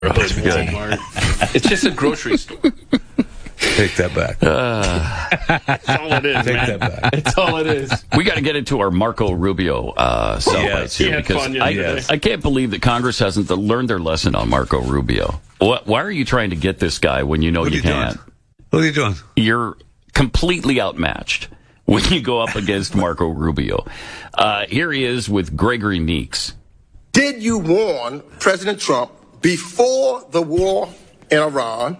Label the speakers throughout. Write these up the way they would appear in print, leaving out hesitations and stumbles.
Speaker 1: Walmart. It's just a grocery store.
Speaker 2: Take that back.
Speaker 1: That's all it is,
Speaker 2: Take
Speaker 1: man.
Speaker 2: that back.
Speaker 1: That's all it is.
Speaker 3: We got to get into our Marco Rubio soundbites here, because I can't believe that Congress hasn't learned their lesson on Marco Rubio. Why are you trying to get this guy when you know you can't?
Speaker 2: What are you doing?
Speaker 3: You're completely outmatched when you go up against Marco Rubio. Here he is with Gregory Meeks.
Speaker 4: Did you warn President Trump before the war in Iran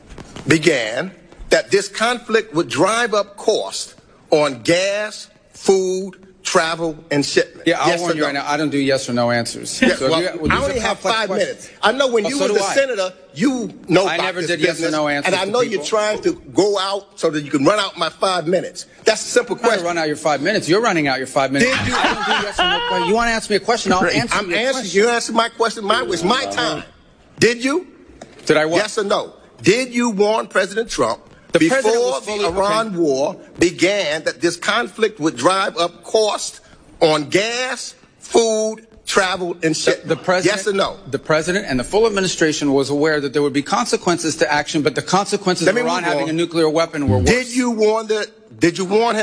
Speaker 4: began that this conflict would drive up costs on gas, food, travel, and shipment?
Speaker 5: Yeah, I'll warn you right now. I don't do yes or no answers.
Speaker 4: Yeah, well, I only have 5 minutes. I know when you were the senator, you know
Speaker 5: I
Speaker 4: about
Speaker 5: never
Speaker 4: this
Speaker 5: did
Speaker 4: business,
Speaker 5: yes or no answers.
Speaker 4: and I know you're trying to go out so that you can run out my 5 minutes. That's a simple question.
Speaker 5: I'm run out your 5 minutes. You're running out your 5 minutes.
Speaker 4: Did you?
Speaker 5: I don't do yes or no question. You want to ask me a question? I'll answer
Speaker 4: I'm
Speaker 5: your
Speaker 4: answering.
Speaker 5: question.
Speaker 4: You answer my question. It's my time. Did you?
Speaker 5: Did I what?
Speaker 4: Yes or no? Did you warn President Trump before the Iran war began that this conflict would drive up costs on gas, food, travel, and shipment?
Speaker 5: The president,
Speaker 4: yes or no?
Speaker 5: The president and the full administration was aware that there would be consequences to action, but the consequences of Iran having a nuclear weapon were worse.
Speaker 4: Did you warn him? Did you warn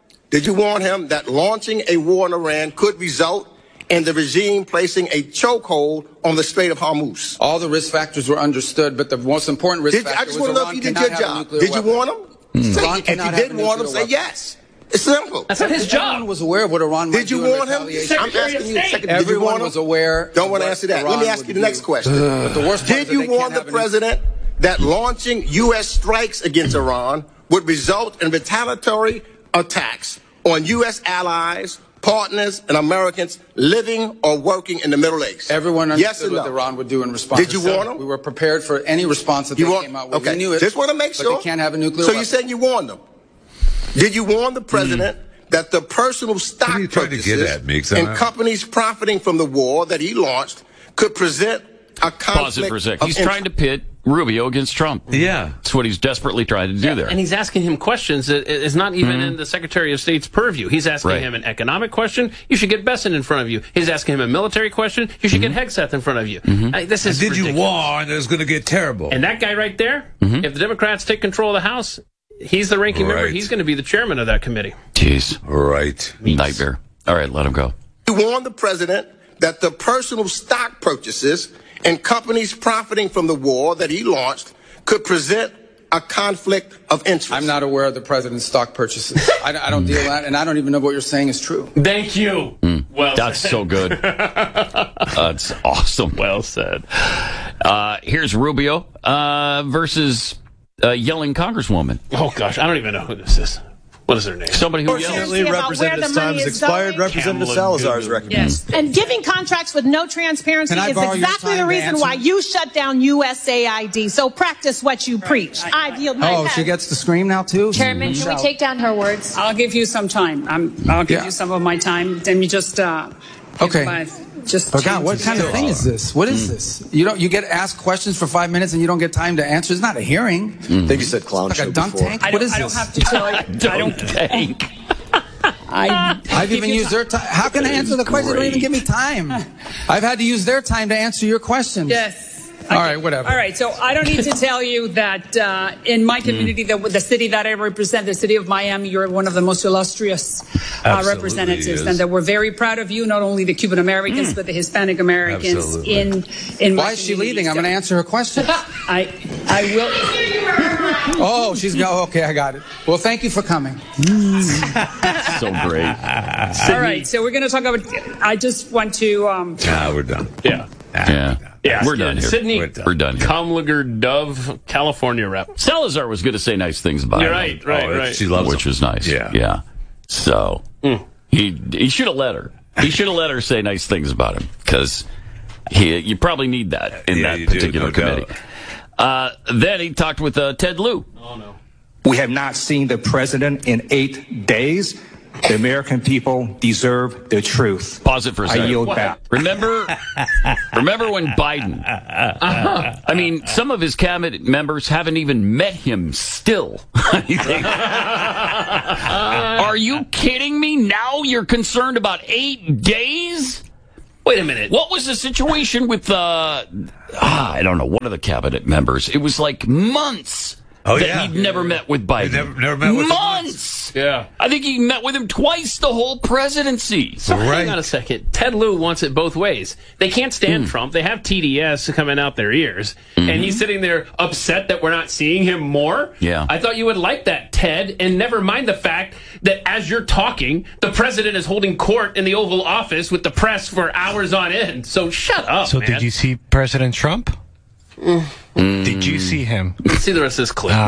Speaker 4: him that launching a war in Iran could result in the regime placing a chokehold on the Strait of Hormuz?
Speaker 5: All the risk factors were understood, but the most important risk factor
Speaker 4: I just want to know if you did your job. Did you warn him? If you did warn him, say yes. It's simple.
Speaker 1: That's not his job.
Speaker 5: Everyone was aware of what Iran might do in retaliation.
Speaker 4: I'm asking you.
Speaker 5: Everyone was aware.
Speaker 4: Don't want to answer that. Let me ask you the next question.
Speaker 5: But the worst part
Speaker 4: did you warn the president that launching U.S. strikes against Iran would result in retaliatory attacks on U.S. allies, partners, and Americans living or working in the Middle East?
Speaker 5: Everyone understood what Iran would do in response.
Speaker 4: Did you warn them?
Speaker 5: We were prepared for any response that they came out with.
Speaker 4: Okay.
Speaker 5: We knew it.
Speaker 4: Just want to make sure.
Speaker 5: But they can't have a nuclear
Speaker 4: So
Speaker 5: weapon.
Speaker 4: you said you warned them. Did you warn the president that the personal stock purchases in companies profiting from the war that he launched could present a conflict?
Speaker 3: Pause it for a sec. He's trying to pit Rubio against Trump.
Speaker 2: Yeah.
Speaker 3: That's what he's desperately trying to do there.
Speaker 1: And he's asking him questions that is not even in the Secretary of State's purview. He's asking him an economic question. You should get Bessent in front of you. He's asking him a military question. You should get Hegseth in front of you. This is
Speaker 2: Did
Speaker 1: ridiculous.
Speaker 2: you warn that it's going to get terrible?
Speaker 1: And that guy right there, if the Democrats take control of the House, he's the ranking member. He's going to be the chairman of that committee.
Speaker 3: Jeez.
Speaker 2: Right.
Speaker 3: Nightmare. All right, let him go.
Speaker 4: You warned the president that the personal stock purchases in companies profiting from the war that he launched could present a conflict of interest.
Speaker 5: I'm not aware of the president's stock purchases. I don't deal with that, and I don't even know what you're saying is true.
Speaker 1: Thank you. Well
Speaker 3: That's
Speaker 1: said.
Speaker 3: so good. That's awesome. Well said. Here's Rubio versus yelling Congresswoman.
Speaker 1: Oh, gosh. I don't even know who this is. What is her name?
Speaker 3: Somebody who yells.
Speaker 6: Unfortunately, Representative's time has expired. Representative Salazar's recommendation.
Speaker 7: Yes, and giving contracts with no transparency is exactly the reason why you shut down USAID. So practice what you preach. I yield my time.
Speaker 5: She gets to scream now, too?
Speaker 8: Chairman, can we take down her words?
Speaker 9: I'll give you some time. I'll give you some of my time. Then you just
Speaker 5: okay. God, what kind of thing is this? What is this? You get asked questions for 5 minutes and you don't get time to answer. It's not a hearing.
Speaker 6: I think you said clown
Speaker 5: like
Speaker 6: show
Speaker 5: a dunk
Speaker 6: before.
Speaker 5: tank. What is this?
Speaker 9: I don't have to tell you.
Speaker 3: I don't think.
Speaker 5: I've even used their time. How can I answer the question? They don't even give me time. I've had to use their time to answer your questions.
Speaker 9: Yes.
Speaker 5: All right, whatever.
Speaker 9: All right, so I don't need to tell you that in my community, the city that I represent, the city of Miami, you're one of the most illustrious representatives, and that we're very proud of you, not only the Cuban Americans, but the Hispanic Americans in my
Speaker 5: Why is she leaving? I'm going to answer her question.
Speaker 9: I will.
Speaker 5: Oh, okay, I got it. Well, thank you for coming.
Speaker 3: So great.
Speaker 9: All right, so we're going to talk about, I just want to.
Speaker 2: We're done.
Speaker 1: Yeah,
Speaker 3: we're done here.
Speaker 1: Sydney,
Speaker 3: we're done here.
Speaker 1: Comliger Dove, California rep.
Speaker 3: Salazar was going to say nice things about
Speaker 1: You're
Speaker 3: him.
Speaker 1: right.
Speaker 2: She loves
Speaker 3: which
Speaker 2: him.
Speaker 3: was nice.
Speaker 2: Yeah.
Speaker 3: So he should have let her. He should have let her say nice things about him, because you probably need that in that particular committee. Then he talked with Ted Lieu.
Speaker 1: Oh no.
Speaker 10: We have not seen the president in 8 days. The American people deserve the truth.
Speaker 3: Pause it for a second.
Speaker 10: I yield back.
Speaker 3: Remember when Biden, I mean, some of his cabinet members haven't even met him still. Are you kidding me? Now you're concerned about 8 days?
Speaker 1: Wait a minute.
Speaker 3: What was the situation with, I don't know, one of the cabinet members? It was like months. He'd never met with Biden.
Speaker 2: Never met with him
Speaker 3: months.
Speaker 1: Yeah.
Speaker 3: I think he met with him twice the whole presidency.
Speaker 1: So hang on a second. Ted Lieu wants it both ways. They can't stand Trump. They have TDS coming out their ears. And he's sitting there upset that we're not seeing him more.
Speaker 3: Yeah.
Speaker 1: I thought you would like that, Ted. And never mind the fact that as you're talking, the president is holding court in the Oval Office with the press for hours on end. So shut up,
Speaker 11: So
Speaker 1: man.
Speaker 11: did you see President Trump? Did you see him?
Speaker 1: Let's see the rest of this clip.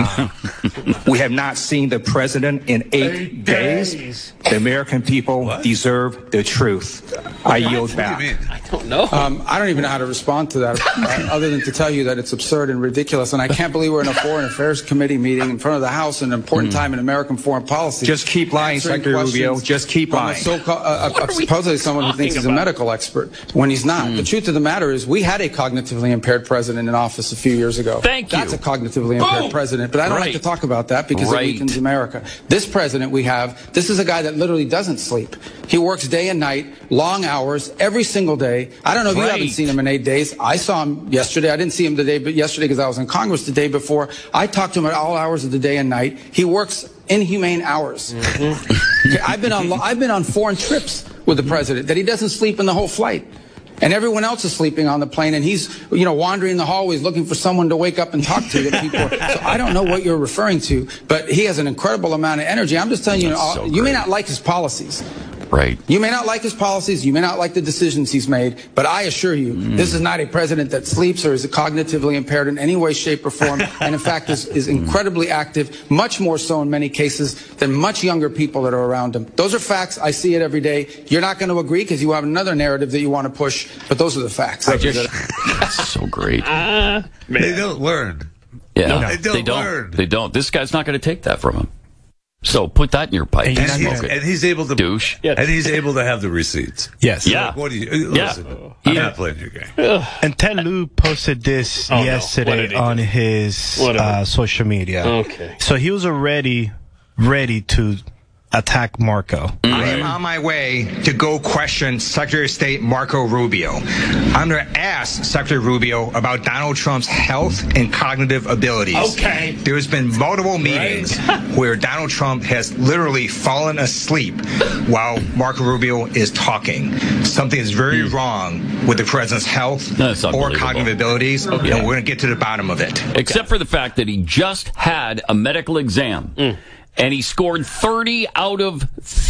Speaker 10: We have not seen the president in 8 days. The American people deserve the truth. I yield back.
Speaker 2: What do you mean?
Speaker 1: I don't know.
Speaker 5: I don't even know how to respond to that, other than to tell you that it's absurd and ridiculous. And I can't believe we're in a Foreign Affairs Committee meeting in front of the House, an important time in American foreign policy.
Speaker 10: Just keep lying, Secretary Rubio. Just keep lying.
Speaker 5: Supposedly someone who thinks he's a medical expert when he's not. The truth of the matter is we had a cognitively impaired president in office a few years ago.
Speaker 3: Thank you.
Speaker 5: That's a cognitively impaired president, but I don't like to talk about that because it weakens America. This president we have, this is a guy that literally doesn't sleep. He works day and night, long hours, every single day. I don't know if you haven't seen him in 8 days. I saw him yesterday. I didn't see him yesterday because I was in Congress the day before. I talked to him at all hours of the day and night. He works inhumane hours. Okay, I've been on foreign trips with the president that he doesn't sleep in the whole flight. And everyone else is sleeping on the plane, and he's, wandering the hallways looking for someone to wake up and talk to. That people. So I don't know what you're referring to, but he has an incredible amount of energy. I'm just telling you, you may not like his policies.
Speaker 3: Right.
Speaker 5: You may not like his policies, you may not like the decisions he's made, but I assure you, this is not a president that sleeps or is cognitively impaired in any way, shape, or form, and in fact is incredibly active, much more so in many cases than much younger people that are around him. Those are facts. I see it every day. You're not going to agree because you have another narrative that you want to push, but those are the facts.
Speaker 3: That's so great.
Speaker 2: They don't learn.
Speaker 3: Yeah,
Speaker 2: no, they don't learn.
Speaker 3: They don't. This guy's not going to take that from him. So put that in your pipe and smoke it.
Speaker 2: And he's able to
Speaker 3: douche.
Speaker 2: And he's able to have the receipts.
Speaker 11: Yes.
Speaker 3: Yeah.
Speaker 2: Like, what do you listen? I'm not playing your game.
Speaker 11: And Ted Lieu posted this yesterday on his social media.
Speaker 1: Okay.
Speaker 11: So he was already ready to attack Marco.
Speaker 10: I am on my way to go question Secretary of State Marco Rubio. I'm going to ask Secretary Rubio about Donald Trump's health and cognitive abilities.
Speaker 1: Okay.
Speaker 10: There's been multiple meetings where Donald Trump has literally fallen asleep while Marco Rubio is talking. Something is very wrong with the president's health or cognitive abilities, and we're going to get to the bottom of it.
Speaker 3: Except for the fact that he just had a medical exam. And he scored 30 out of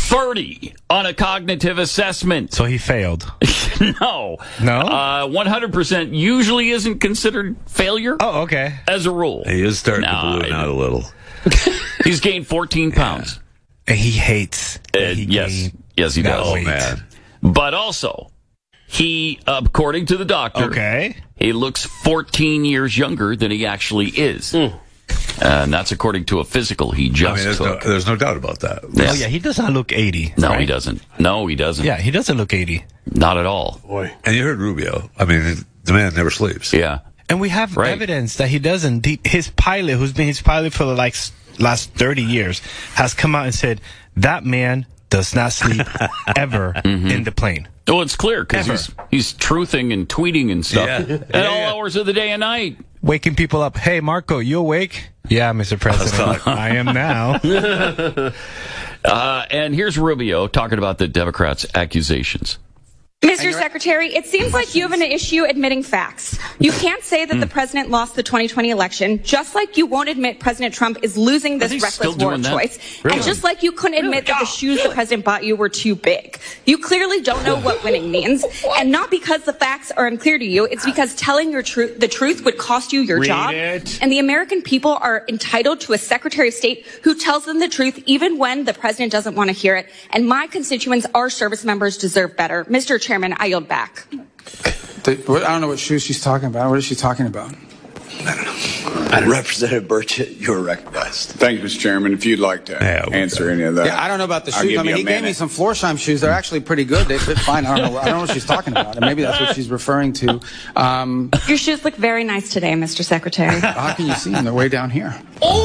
Speaker 3: 30 on a cognitive assessment.
Speaker 11: So he failed.
Speaker 3: No.
Speaker 11: 100%
Speaker 3: usually isn't considered failure.
Speaker 11: Oh, okay.
Speaker 3: As a rule.
Speaker 2: He is starting to balloon out a little.
Speaker 3: He's gained 14 pounds.
Speaker 11: And he hates.
Speaker 3: Yes, he does.
Speaker 2: Oh, man.
Speaker 3: But also, he, according to the doctor, he looks 14 years younger than he actually is. And that's according to a physical he just took.
Speaker 2: There's no doubt about that.
Speaker 11: Yes. Oh, yeah, he does not look 80.
Speaker 3: No, he doesn't. No, he doesn't.
Speaker 11: Yeah, he doesn't look 80.
Speaker 3: Not at all.
Speaker 1: Boy.
Speaker 2: And you heard Rubio. I mean, the man never sleeps.
Speaker 3: Yeah.
Speaker 11: And we have evidence that he doesn't. His pilot, who's been his pilot for the last 30 years, has come out and said, that man does not sleep ever in the plane.
Speaker 3: Well, it's clear because he's truthing and tweeting and stuff at all hours of the day and night.
Speaker 11: Waking people up. Hey, Marco, you awake? Yeah, Mr. President. I am now.
Speaker 3: And here's Rubio talking about the Democrats' accusations.
Speaker 12: Mr. Secretary, it seems like you have an issue admitting facts. You can't say that the president lost the 2020 election, just like you won't admit President Trump is losing this reckless war of choice, and just like you couldn't admit that the shoes the president bought you were too big. You clearly don't know what winning means, and not because the facts are unclear to you, it's because telling the truth would cost you your job, and the American people are entitled to a Secretary of State who tells them the truth even when the president doesn't want to hear it, and my constituents, our service members, deserve better. Mr. Chairman, I yield back.
Speaker 5: I don't know what shoes she's talking about. What is she talking about?
Speaker 13: I don't know. Representative Burchett, you're recognized. Thank you, Mr. Chairman. If you'd like to answer any of that.
Speaker 5: Yeah, I don't know about the shoes. I mean, he gave me some Florsheim shoes. They're actually pretty good. They fit fine. I don't know what she's talking about. And maybe that's what she's referring to.
Speaker 12: Your shoes look very nice today, Mr. Secretary.
Speaker 5: How can you see them? They're way down here.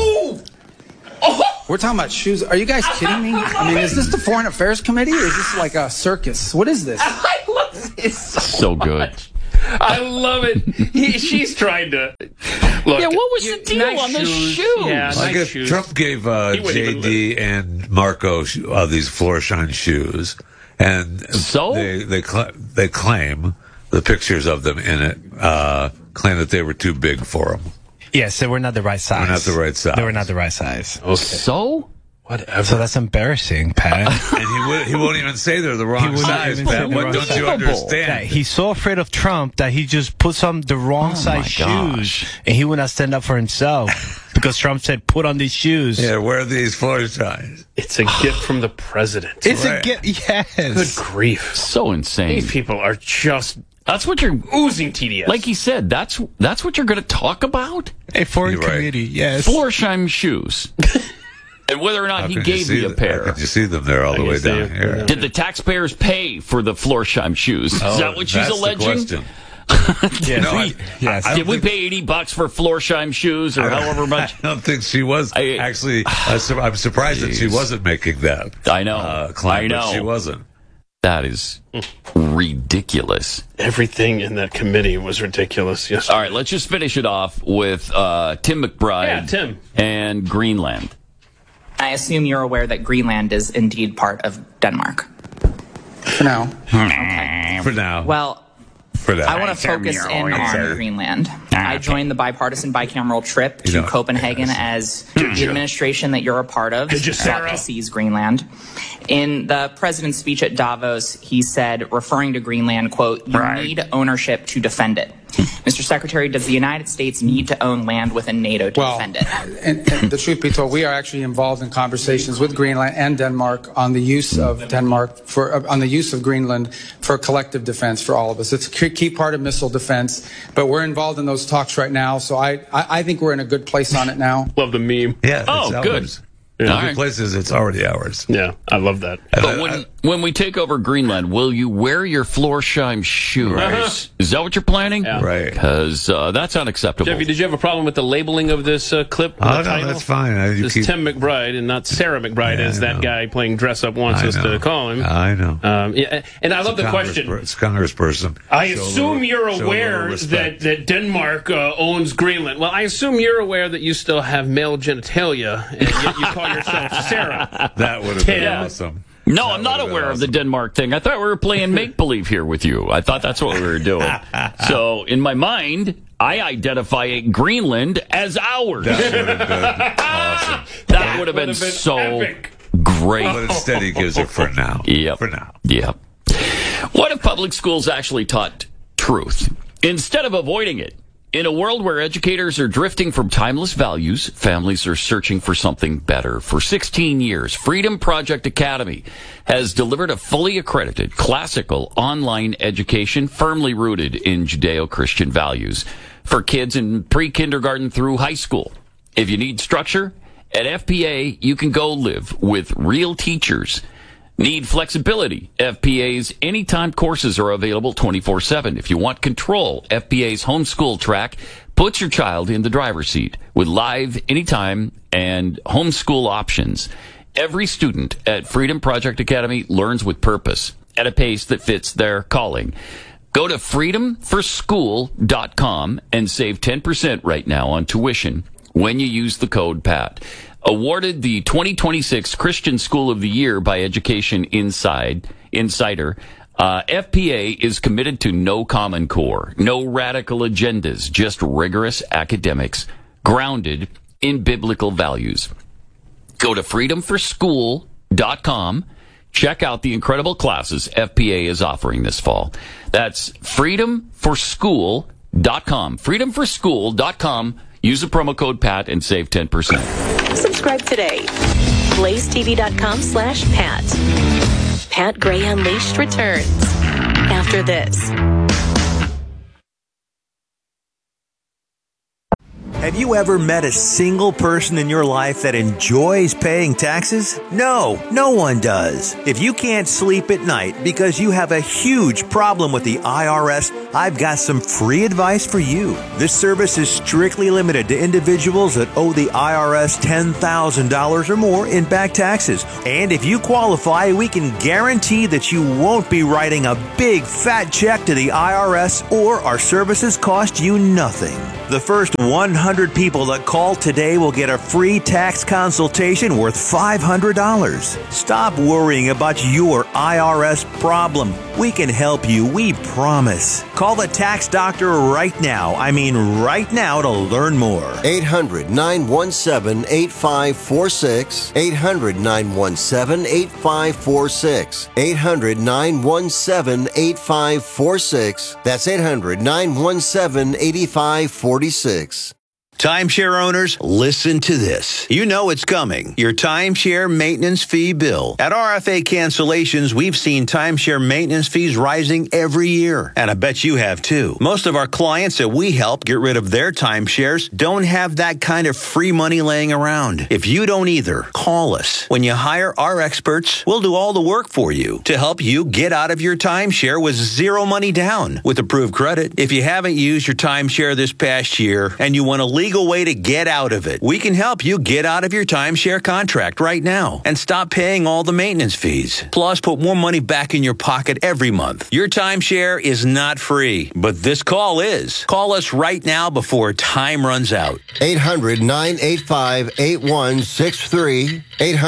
Speaker 5: We're talking about shoes. Are you guys kidding me? I mean, is this the Foreign Affairs Committee or is this like a circus? What is this?
Speaker 1: It's
Speaker 3: so good.
Speaker 1: I love it. She's trying to. Look,
Speaker 3: yeah, what was the deal on the shoes?
Speaker 1: Yeah, nice
Speaker 2: shoes. Trump gave JD and Marco these Florsheim shoes, and
Speaker 3: so
Speaker 2: they claim the pictures of them in it claim that they were too big for him.
Speaker 11: Yes, they were not the right size.
Speaker 2: They were not the right size.
Speaker 11: They were not the right size.
Speaker 3: Okay. So?
Speaker 1: Whatever.
Speaker 11: So that's embarrassing, Pat.
Speaker 2: And he won't even say they're the wrong size, Pat. What don't you understand?
Speaker 11: Yeah, he's so afraid of Trump that he just puts on the wrong size shoes, and he would not stand up for himself because Trump said, "Put on these shoes."
Speaker 2: Yeah, wear these Florsheim.
Speaker 1: It's a gift from the president.
Speaker 11: It's a gift. Yes.
Speaker 1: Good grief.
Speaker 3: So insane.
Speaker 1: These people are just.
Speaker 3: That's what you're
Speaker 1: oozing TDS.
Speaker 3: Like he said, that's what you're going to talk about?
Speaker 11: A foreign committee, yes.
Speaker 3: Florsheim shoes. And whether or not he gave me a pair.
Speaker 2: How could you see them there all the way down here?
Speaker 3: Did the taxpayers pay for the Florsheim shoes? Is that what she's alleging?
Speaker 2: The question.
Speaker 3: Did we pay $80 for Florsheim shoes or however much?
Speaker 2: I don't think she was. Actually, I'm surprised that she wasn't making that.
Speaker 3: I know.
Speaker 2: Claim, but she wasn't.
Speaker 3: That is ridiculous.
Speaker 1: Everything in that committee was ridiculous. Yes.
Speaker 3: All right, let's just finish it off with Tim McBride and Greenland.
Speaker 14: I assume you're aware that Greenland is indeed part of Denmark.
Speaker 5: For now.
Speaker 14: Okay.
Speaker 2: For now.
Speaker 14: Well, I want to focus in on Greenland. I joined the bipartisan bicameral trip to Copenhagen as the administration that you're a part of sought to seize Greenland. In the president's speech at Davos, he said, referring to Greenland, quote, "You need ownership to defend it." Mr. Secretary, does the United States need to own land within NATO to defend it?
Speaker 5: And the truth be told, we are actually involved in conversations with Greenland and Denmark on the use of on the use of Greenland for collective defense for all of us. It's a key part of missile defense, but we're involved in those talks right now. So I think we're in a good place on it now.
Speaker 1: Love the meme.
Speaker 2: Yeah.
Speaker 3: Oh, good.
Speaker 2: In other places, it's already ours.
Speaker 1: Yeah, I love that.
Speaker 3: But when we take over Greenland, will you wear your Florsheim shoes?
Speaker 1: Uh-huh.
Speaker 3: Is that what you're planning?
Speaker 1: Yeah.
Speaker 2: Right.
Speaker 3: Because that's unacceptable.
Speaker 1: Jeffy, did you have a problem with the labeling of this clip?
Speaker 2: Oh, no, that's fine.
Speaker 1: It's Tim McBride and not Sarah McBride, as that guy playing dress up wants us to call him.
Speaker 2: I know.
Speaker 1: And I love the question.
Speaker 2: It's Congressperson.
Speaker 1: I assume you're aware that Denmark owns Greenland. Well, I assume you're aware that you still have male genitalia, and yet you call yourself Sarah.
Speaker 2: That would have been awesome.
Speaker 3: No, I'm not aware of the Denmark thing. I thought we were playing make-believe here with you. I thought that's what we were doing. So, in my mind, I identify Greenland as ours.
Speaker 2: That would have been awesome.
Speaker 3: That would have been so
Speaker 1: epic.
Speaker 3: Great.
Speaker 2: But instead he gives it for now.
Speaker 3: Yep.
Speaker 2: For now.
Speaker 3: Yep. What if public schools actually taught truth instead of avoiding it? In a world where educators are drifting from timeless values, families are searching for something better. For 16 years, Freedom Project Academy has delivered a fully accredited, classical online education firmly rooted in Judeo-Christian values for kids in pre-kindergarten through high school. If you need structure, at FPA, you can go live with real teachers. Need flexibility? FPA's anytime courses are available 24/7. If you want control, FPA's homeschool track puts your child in the driver's seat with live, anytime, and homeschool options. Every student at Freedom Project Academy learns with purpose at a pace that fits their calling. Go to freedomforschool.com and save 10% right now on tuition when you use the code PAT. Awarded the 2026 Christian School of the Year by Education Insider, FPA is committed to no Common Core, no radical agendas, just rigorous academics grounded in biblical values. Go to freedomforschool.com. Check out the incredible classes FPA is offering this fall. That's freedomforschool.com. Freedomforschool.com. Use the promo code PAT and save 10%.
Speaker 15: Subscribe today. BlazeTV.com/Pat. Pat Gray Unleashed returns after this.
Speaker 16: Have you ever met a single person in your life that enjoys paying taxes? No one does. If you can't sleep at night because you have a huge problem with the IRS, I've got some free advice for you. This service is strictly limited to individuals that owe the IRS $10,000 or more in back taxes. And if you qualify, we can guarantee that you won't be writing a big fat check to the IRS, or our services cost you nothing. The first 100 people that call today will get a free tax consultation worth $500. Stop worrying about your IRS problem. We can help you, we promise. Call the tax doctor right now. I mean right now to learn more.
Speaker 17: 800-917-8546. 800-917-8546. 800-917-8546. That's 800-917-8546.
Speaker 16: Timeshare owners, listen to this. You know it's coming. Your timeshare maintenance fee bill. At RFA Cancellations, we've seen timeshare maintenance fees rising every year. And I bet you have too. Most of our clients that we help get rid of their timeshares don't have that kind of free money laying around. If you don't either, call us. When you hire our experts, we'll do all the work for you to help you get out of your timeshare with zero money down with approved credit. If you haven't used your timeshare this past year and you want to legal way to get out of it, we can help you get out of your timeshare contract right now and stop paying all the maintenance fees. Plus, put more money back in your pocket every month. Your timeshare is not free, but this call is. Call us right now before time runs out.
Speaker 17: 800-985-8163.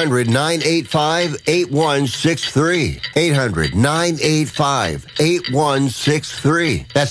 Speaker 17: 800-985-8163. 800-985-8163. That's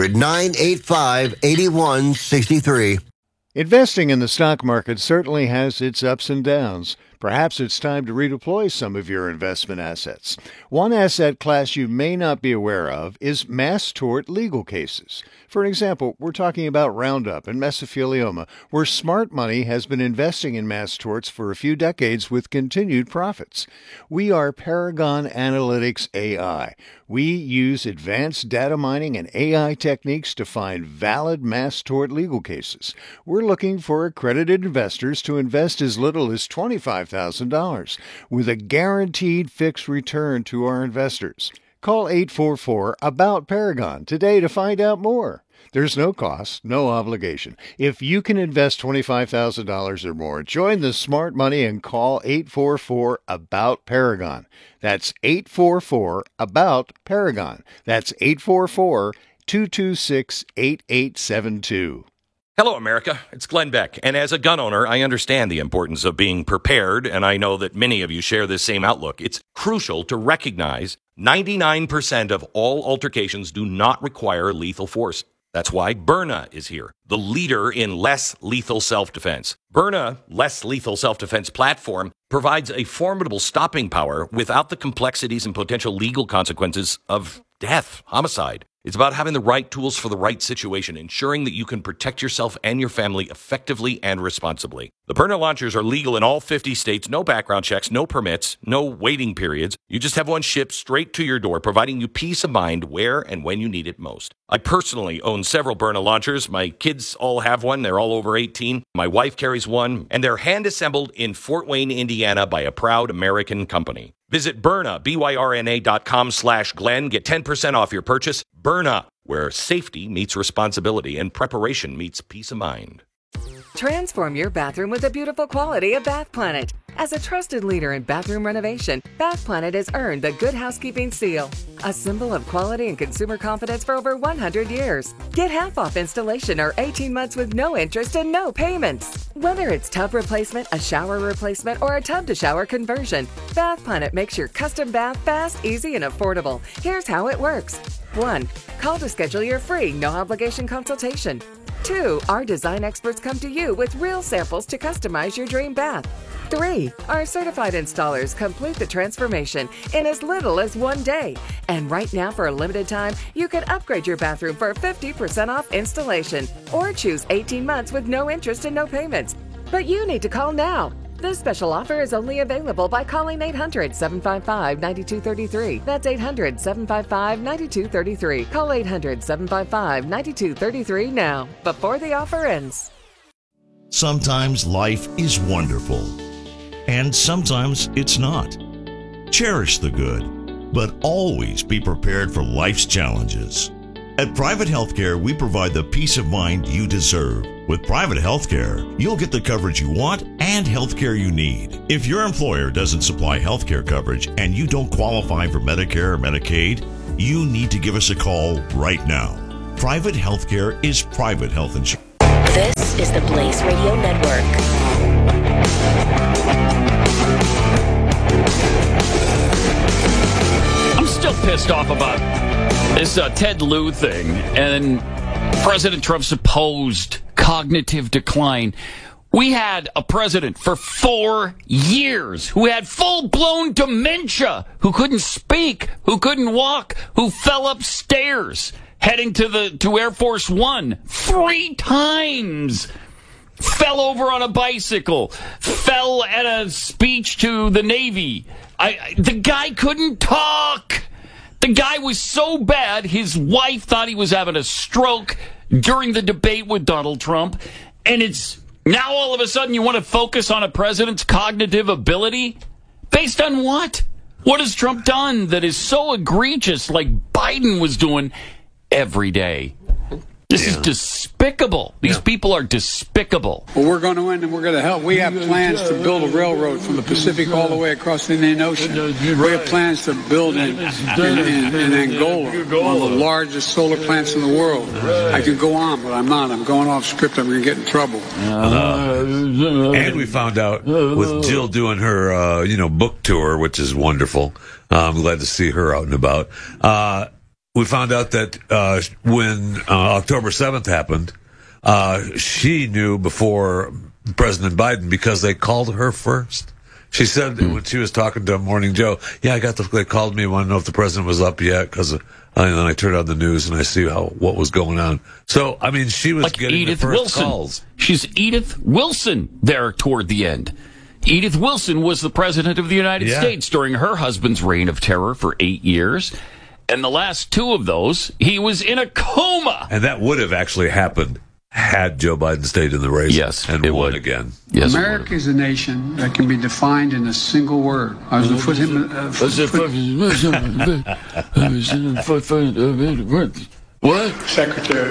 Speaker 17: 800-985-8163.
Speaker 18: Investing in the stock market certainly has its ups and downs. Perhaps it's time to redeploy some of your investment assets. One asset class you may not be aware of is mass tort legal cases. For example, we're talking about Roundup and mesothelioma, where smart money has been investing in mass torts for a few decades with continued profits. We are Paragon Analytics AI. We use advanced data mining and AI techniques to find valid mass tort legal cases. We're looking for accredited investors to invest as little as $25,000 with a guaranteed fixed return to our investors. Call 844-ABOUT-PARAGON today to find out more. There's no cost, no obligation. If you can invest $25,000 or more, join the smart money and call 844-ABOUT-PARAGON. That's 844-ABOUT-PARAGON. That's 844-226-8872.
Speaker 19: Hello, America. It's Glenn Beck. And as a gun owner, I understand the importance of being prepared, and I know that many of you share this same outlook. It's crucial to recognize 99% of all altercations do not require lethal force. That's why Byrna is here, the leader in less lethal self-defense. Byrna Less Lethal Self-Defense platform provides a formidable stopping power without the complexities and potential legal consequences of death, homicide. It's about having the right tools for the right situation, ensuring that you can protect yourself and your family effectively and responsibly. The Byrna launchers are legal in all 50 states, no background checks, no permits, no waiting periods. You just have one shipped straight to your door, providing you peace of mind where and when you need it most. I personally own several Byrna launchers. My kids all have one. They're all over 18. My wife carries one, and they're hand-assembled in Fort Wayne, Indiana by a proud American company. Visit Byrna, BYRNA.com/Glenn. Get 10% off your purchase. Byrna, where safety meets responsibility and preparation meets peace of mind.
Speaker 20: Transform your bathroom with the beautiful quality of Bath Planet. As a trusted leader in bathroom renovation, Bath Planet has earned the Good Housekeeping seal, a symbol of quality and consumer confidence for over 100 years. Get half off installation or 18 months with no interest and no payments. Whether it's tub replacement, a shower replacement, or a tub-to-shower conversion, Bath Planet makes your custom bath fast, easy, and affordable. Here's how it works. 1. Call to schedule your free, no-obligation consultation. 2. Our design experts come to you with real samples to customize your dream bath. 3. Our certified installers complete the transformation in as little as 1 day. And right now, for a limited time, you can upgrade your bathroom for 50% off installation or choose 18 months with no interest and no payments. But you need to call now. This special offer is only available by calling 800-755-9233. That's 800-755-9233. Call 800-755-9233 now, before the offer ends.
Speaker 21: Sometimes life is wonderful, and sometimes it's not. Cherish the good, but always be prepared for life's challenges. At Private Healthcare, we provide the peace of mind you deserve. With Private Healthcare, you'll get the coverage you want and healthcare you need. If your employer doesn't supply healthcare coverage and you don't qualify for Medicare or Medicaid, you need to give us a call right now. Private Healthcare is private health insurance.
Speaker 15: This is the Blaze Radio Network.
Speaker 3: I'm still pissed off about this Ted Lieu thing and President Trump's supposed cognitive decline. We had a president for 4 years who had full-blown dementia, who couldn't speak, who couldn't walk, who fell upstairs heading to Air Force One 3 times. Fell over on a bicycle. Fell at a speech to the Navy. The guy couldn't talk. The guy was so bad, his wife thought he was having a stroke during the debate with Donald Trump. And it's now all of a sudden you want to focus on a president's cognitive ability? Based on what? What has Trump done that is so egregious like Biden was doing every day? This is despicable. These people are despicable.
Speaker 22: Well, we're going to win and we're going to help. We have plans to build a railroad from the Pacific all the way across the Indian Ocean. We have plans to build in Angola one of the largest solar plants in the world. I could go on, but I'm not. I'm going off script. I'm going to get in trouble.
Speaker 2: And we found out with Jill doing her, book tour, which is wonderful. I'm glad to see her out and about. We found out that when October 7th happened, she knew before President Biden because they called her first. She said when she was talking to Morning Joe, they called me, want to know if the president was up yet, because and then I turned on the news and I see what was going on. So, I mean, she was like getting Edith the first
Speaker 3: Wilson.
Speaker 2: Calls.
Speaker 3: She's Edith Wilson there toward the end. Edith Wilson was the president of the United States during her husband's reign of terror for 8 years. And the last 2 of those, he was in a coma.
Speaker 2: And that would have actually happened had Joe Biden stayed in the race and won again.
Speaker 22: Yes, America is a nation that can be defined in a single word. I was put him. What? Secretary.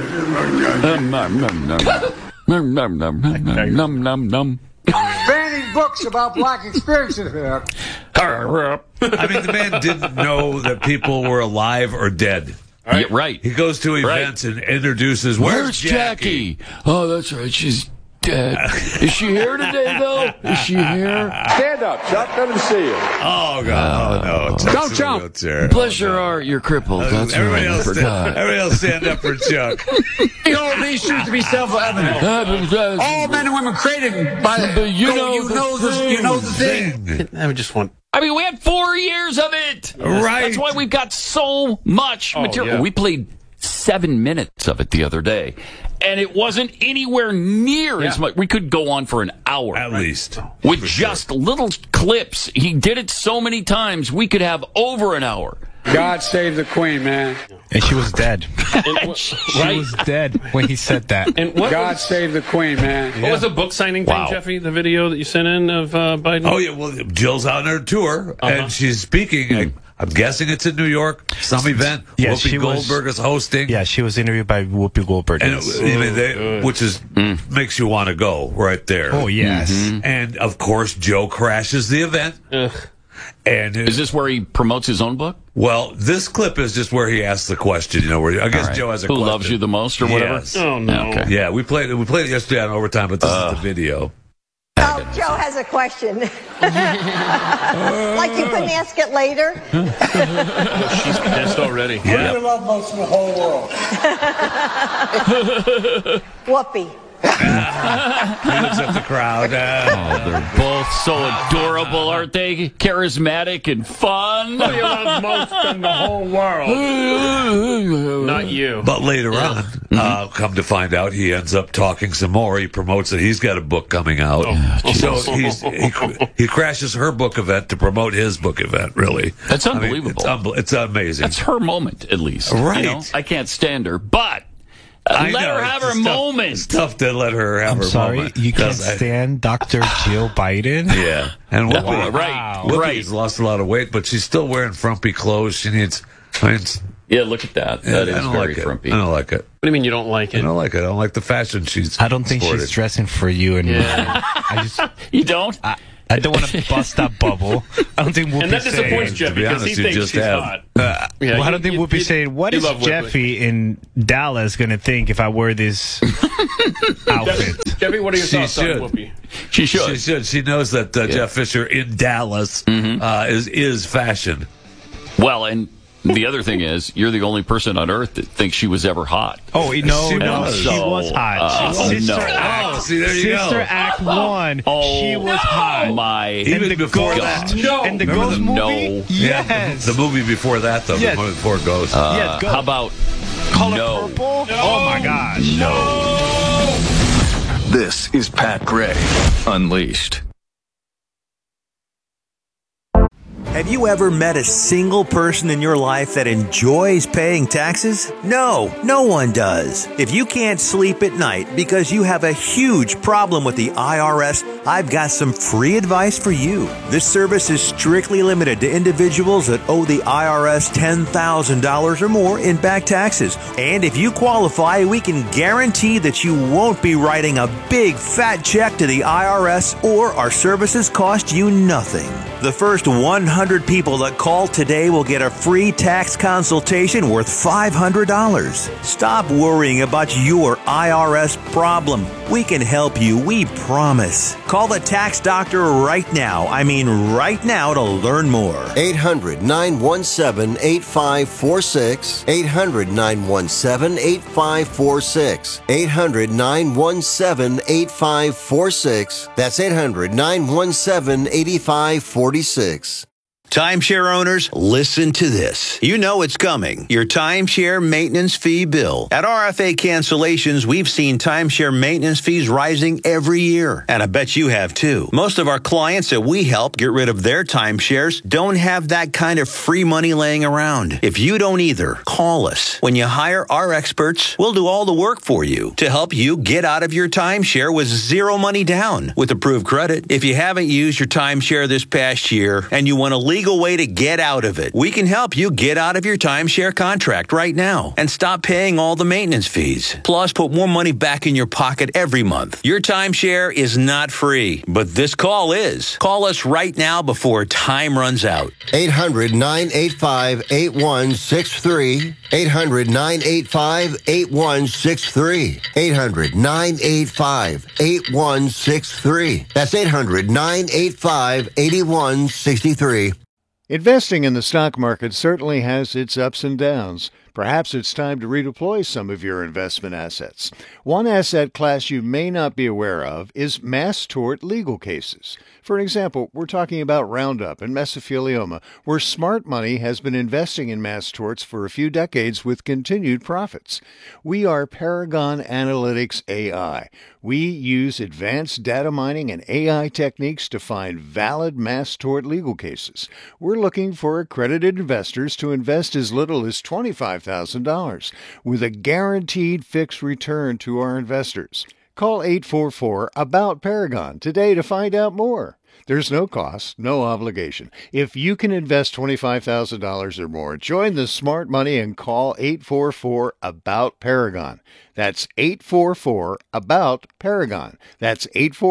Speaker 22: Banning books about black experiences.
Speaker 2: I mean, the man didn't know that people were alive or dead.
Speaker 3: Right. Yeah, right.
Speaker 2: He goes to events and introduces, where's Jackie?
Speaker 3: Oh, that's right. She's dead. Is she here today, though? Is she here?
Speaker 22: Stand up, Chuck. Let him see you.
Speaker 2: Oh, God. No.
Speaker 22: Don't jump.
Speaker 3: Bless your heart. You're crippled. That's
Speaker 2: everybody
Speaker 3: right.
Speaker 2: Everybody else stand up for Chuck.
Speaker 22: All these truths to be self-evident. All men and women created by you know the thing.
Speaker 1: I
Speaker 3: mean, we had 4 years of it.
Speaker 2: Right.
Speaker 3: That's why we've got so much material. Yeah. We played 7 minutes of it the other day, and it wasn't anywhere near as much. We could go on for an hour.
Speaker 2: At least.
Speaker 3: With just little clips. He did it so many times, we could have over an hour.
Speaker 22: God save the Queen, man.
Speaker 11: And she was dead. She was dead when he said that.
Speaker 1: And
Speaker 22: God save the Queen, man.
Speaker 1: What was the book signing thing, Jeffy? The video that you sent in of Biden?
Speaker 2: Oh, yeah. Well, Jill's on her tour, and she's speaking. I'm guessing it's in New York, some event.
Speaker 11: Yeah,
Speaker 2: Whoopi Goldberg is hosting.
Speaker 11: Yeah, she was interviewed by Whoopi Goldberg.
Speaker 2: And which makes you want to go right there.
Speaker 11: Oh, yes.
Speaker 2: Mm-hmm. And, of course, Joe crashes the event. And
Speaker 3: is this where he promotes his own book?
Speaker 2: Well, this clip is just where he asks the question. Where I guess Joe has a question.
Speaker 3: Who loves you the most, or whatever?
Speaker 2: Yes.
Speaker 1: Oh no!
Speaker 2: Okay. Yeah, we played it yesterday on Overtime, but this is the video.
Speaker 23: Oh, Joe has a question. Like you couldn't ask it later?
Speaker 1: She's pissed already.
Speaker 22: Who do you love most in the whole world?
Speaker 23: Whoopi.
Speaker 2: He looks at the crowd.
Speaker 3: They're both so adorable, aren't they? Charismatic and fun.
Speaker 1: Who do you love most in the whole world? Not you.
Speaker 2: But later on, come to find out, he ends up talking some more. He promotes that he's got a book coming out. So he crashes her book event to promote his book event, really.
Speaker 3: That's unbelievable.
Speaker 2: It's amazing.
Speaker 3: That's her moment, at least.
Speaker 2: Right.
Speaker 3: I can't stand her, but Let her have her moment.
Speaker 2: It's tough to let her have her moment.
Speaker 11: You can't stand Dr. Jill Biden?
Speaker 2: Yeah. And Whoopi,
Speaker 3: Right.
Speaker 2: Whoopi's lost a lot of weight, but she's still wearing frumpy clothes. She needs...
Speaker 3: Yeah, look at that. That is very frumpy.
Speaker 2: I don't like it.
Speaker 1: What do you mean you don't like it?
Speaker 2: I don't like it. I don't like the fashion she's
Speaker 11: I don't think
Speaker 2: sported.
Speaker 11: she's dressing for you anymore.
Speaker 1: Yeah.
Speaker 3: You don't?
Speaker 11: I don't want to bust that bubble. I don't think Whoopi's
Speaker 1: And that disappoints
Speaker 11: saying...
Speaker 1: Jeff because he thinks she's hot.
Speaker 11: I don't think Whoopi's saying, what is Jeffy in Dallas going to think if I wear this outfit?
Speaker 1: Jeffy, what are your thoughts on Whoopi?
Speaker 3: She should.
Speaker 2: She should. She knows that Jeff Fisher in Dallas is fashion.
Speaker 3: Well, and the other thing is, you're the only person on earth that thinks she was ever hot.
Speaker 11: Oh, she was hot.
Speaker 2: See, there you go.
Speaker 11: Sister Act 1, she was hot.
Speaker 2: Even before that.
Speaker 11: And the Ghost movie? Yes.
Speaker 2: Yeah, the movie before that, though, before Ghost.
Speaker 11: Ghost.
Speaker 3: How about
Speaker 11: Color Purple? No. Oh, my gosh.
Speaker 3: No.
Speaker 4: This is Pat Gray Unleashed.
Speaker 16: Have you ever met a single person in your life that enjoys paying taxes? No, no one does. If you can't sleep at night because you have a huge problem with the IRS, I've got some free advice for you. This service is strictly limited to individuals that owe the IRS $10,000 or more in back taxes. And if you qualify, we can guarantee that you won't be writing a big fat check to the IRS, or our services cost you nothing. The first 100 people that call today will get a free tax consultation worth $500. Stop worrying about your IRS problem. We can help you, we promise. Call the tax doctor right now. I mean right now to learn more.
Speaker 17: 800-917-8546. 800-917-8546. 800-917-8546. That's 800-917-8546.
Speaker 16: Timeshare owners, listen to this. You know it's coming. Your timeshare maintenance fee bill. At RFA Cancellations, we've seen timeshare maintenance fees rising every year. And I bet you have too. Most of our clients that we help get rid of their timeshares don't have that kind of free money laying around. If you don't either, call us. When you hire our experts, we'll do all the work for you to help you get out of your timeshare with zero money down with approved credit. If you haven't used your timeshare this past year and you want a legal way to get out of it, we can help you get out of your timeshare contract right now and stop paying all the maintenance fees. Plus, put more money back in your pocket every month. Your timeshare is not free, but this call is. Call us right now before time runs out.
Speaker 17: 800-985-8163. 800-985-8163. 800-985-8163. That's 800-985-8163.
Speaker 18: Investing in the stock market certainly has its ups and downs. Perhaps it's time to redeploy some of your investment assets. One asset class you may not be aware of is mass tort legal cases. For example, we're talking about Roundup and mesothelioma, where smart money has been investing in mass torts for a few decades with continued profits. We are Paragon Analytics AI. We use advanced data mining and AI techniques to find valid mass tort legal cases. We're looking for accredited investors to invest as little as $25,000 with a guaranteed fixed return to our investors. Call 844-ABOUT-PARAGON today to find out more. There's no cost, no obligation. If you can invest $25,000 or more, join the smart money and call 844-ABOUT-PARAGON. That's 844-ABOUT-PARAGON. That's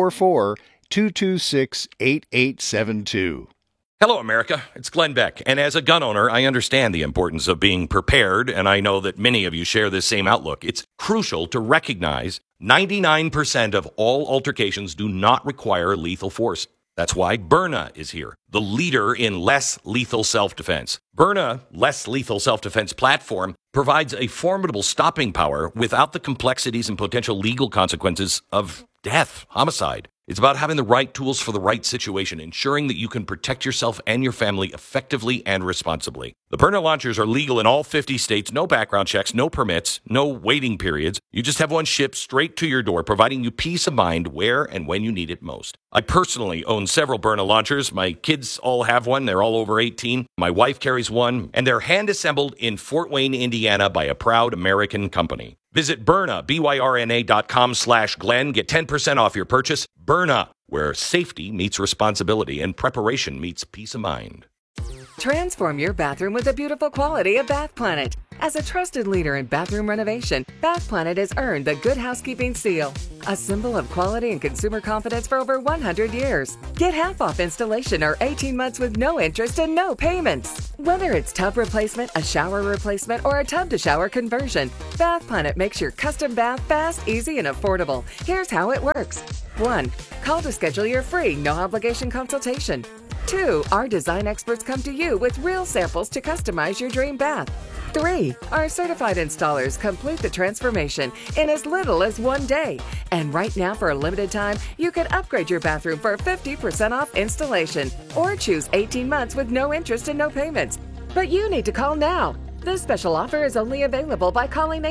Speaker 18: 844-226-8872.
Speaker 19: Hello, America. It's Glenn Beck. And as a gun owner, I understand the importance of being prepared, and I know that many of you share this same outlook. It's crucial to recognize 99% of all altercations do not require lethal force. That's why Byrna is here, the leader in less lethal self-defense. Byrna, less lethal self-defense platform, provides a formidable stopping power without the complexities and potential legal consequences of death, homicide. It's about having the right tools for the right situation, ensuring that you can protect yourself and your family effectively and responsibly. The Byrna launchers are legal in all 50 states, no background checks, no permits, no waiting periods. You just have one shipped straight to your door, providing you peace of mind where and when you need it most. I personally own several Byrna launchers. My kids all have one. They're all over 18. My wife carries one, and they're hand-assembled in Fort Wayne, Indiana by a proud American company. Visit Byrna, BYRNA.com/Glenn. Get 10% off your purchase. Byrna, where safety meets responsibility and preparation meets peace of mind.
Speaker 20: Transform your bathroom with the beautiful quality of Bath Planet. As a trusted leader in bathroom renovation, Bath Planet has earned the Good Housekeeping Seal, a symbol of quality and consumer confidence for over 100 years. Get half off installation or 18 months with no interest and no payments. Whether it's tub replacement, a shower replacement, or a tub-to-shower conversion, Bath Planet makes your custom bath fast, easy, and affordable. Here's how it works. 1. Call to schedule your free, no-obligation consultation. 2. Our design experts come to you with real samples to customize your dream bath. 3. Our certified installers complete the transformation in as little as 1 day. And right now, for a limited time, you can upgrade your bathroom for 50% off installation or choose 18 months with no interest and no payments. But you need to call now. This special offer is only available by calling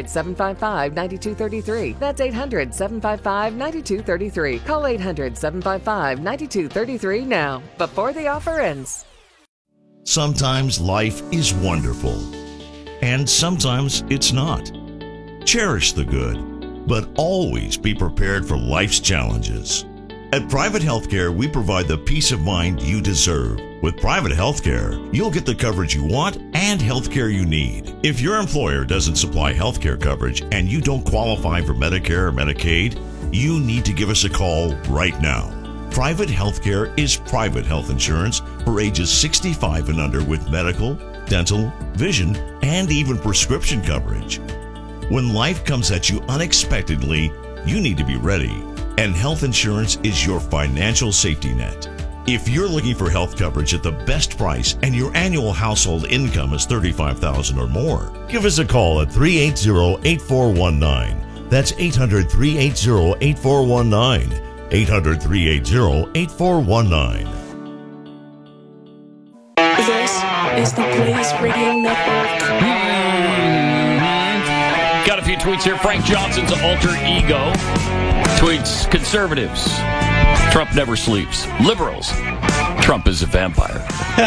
Speaker 20: 800-755-9233. That's 800-755-9233. Call 800-755-9233 now, before the offer ends.
Speaker 21: Sometimes life is wonderful, and sometimes it's not. Cherish the good, but always be prepared for life's challenges. At Private Healthcare, we provide the peace of mind you deserve. With Private Healthcare, you'll get the coverage you want and healthcare you need. If your employer doesn't supply healthcare coverage and you don't qualify for Medicare or Medicaid, you need to give us a call right now. Private Healthcare is private health insurance for ages 65 and under with medical, dental, vision, and even prescription coverage. When life comes at you unexpectedly, you need to be ready. And health insurance is your financial safety net. If you're looking for health coverage at the best price and your annual household income is $35,000 or more, give us a call at 380-8419. That's 800-380-8419. 800-380-8419.
Speaker 15: This is the Blaze Radio Network.
Speaker 3: Got a few tweets here. Frank Johnson's alter ego tweets, conservatives, Trump never sleeps. Liberals, Trump is a vampire.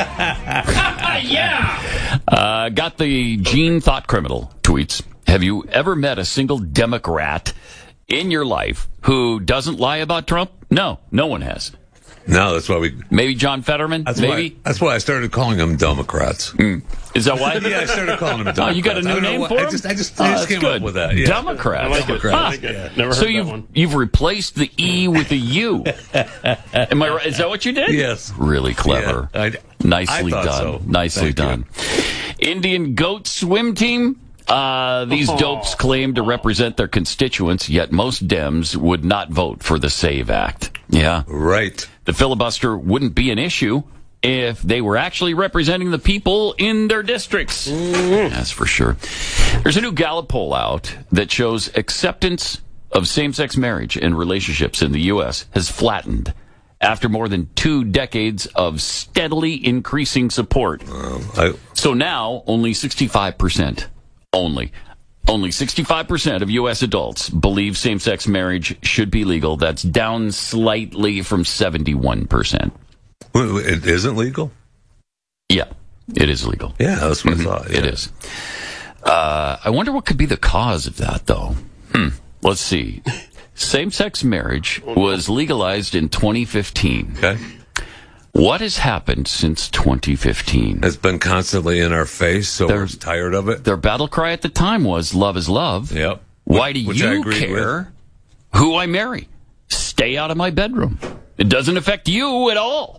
Speaker 1: Yeah!
Speaker 3: Got the Gene Thought Criminal tweets. Have you ever met a single Democrat in your life who doesn't lie about Trump? No, no one has.
Speaker 2: No, that's why we...
Speaker 3: Maybe John Fetterman?
Speaker 2: That's
Speaker 3: maybe?
Speaker 2: That's why I started calling them Democrats.
Speaker 3: Is that why?
Speaker 2: Yeah, I started calling them Democrats.
Speaker 3: Oh, you got a new name for them?
Speaker 2: I just came up with that. Yeah.
Speaker 3: Democrats.
Speaker 1: I like
Speaker 3: Democrats.
Speaker 1: it. Yeah. Never heard
Speaker 3: So
Speaker 1: that one.
Speaker 3: you've replaced the E with a U. Am I right? Is that what you did?
Speaker 2: Yes.
Speaker 3: Really clever.
Speaker 2: Yeah,
Speaker 3: Nicely
Speaker 2: I thought
Speaker 3: done.
Speaker 2: so.
Speaker 3: Nicely
Speaker 2: Thank
Speaker 3: done. Indian goat swim team. These dopes claim to represent their constituents, yet most Dems would not vote for the SAVE Act. Yeah.
Speaker 2: Right.
Speaker 3: The filibuster wouldn't be an issue if they were actually representing the people in their districts. That's for sure. There's a new Gallup poll out that shows acceptance of same-sex marriage and relationships in the U.S. has flattened after more than 2 decades of steadily increasing support. So now, only 65%. Only 65% of U.S. adults believe same-sex marriage should be legal. That's down slightly from 71%.
Speaker 2: It isn't legal?
Speaker 3: Yeah, it is legal.
Speaker 2: Yeah, that's what I thought. Yeah.
Speaker 3: It is. I wonder what could be the cause of that, though. Let's see. Same-sex marriage was legalized in 2015.
Speaker 2: Okay.
Speaker 3: What has happened since 2015?
Speaker 2: It's been constantly in our face, so we're tired of it.
Speaker 3: Their battle cry at the time was, love is love.
Speaker 2: Yep.
Speaker 3: Why do
Speaker 2: Which
Speaker 3: you care who I marry? Stay out of my bedroom. It doesn't affect you at all.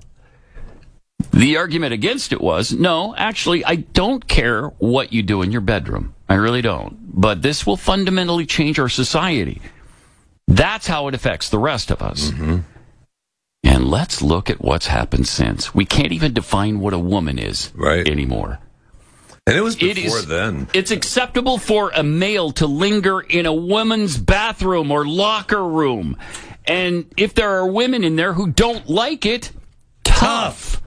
Speaker 3: The argument against it was, no, actually, I don't care what you do in your bedroom. I really don't. But this will fundamentally change our society. That's how it affects the rest of us.
Speaker 2: Mm-hmm.
Speaker 3: And let's look at what's happened since. We can't even define what a woman is anymore.
Speaker 2: And it was before then.
Speaker 3: It's acceptable for a male to linger in a woman's bathroom or locker room. And if there are women in there who don't like it, tough.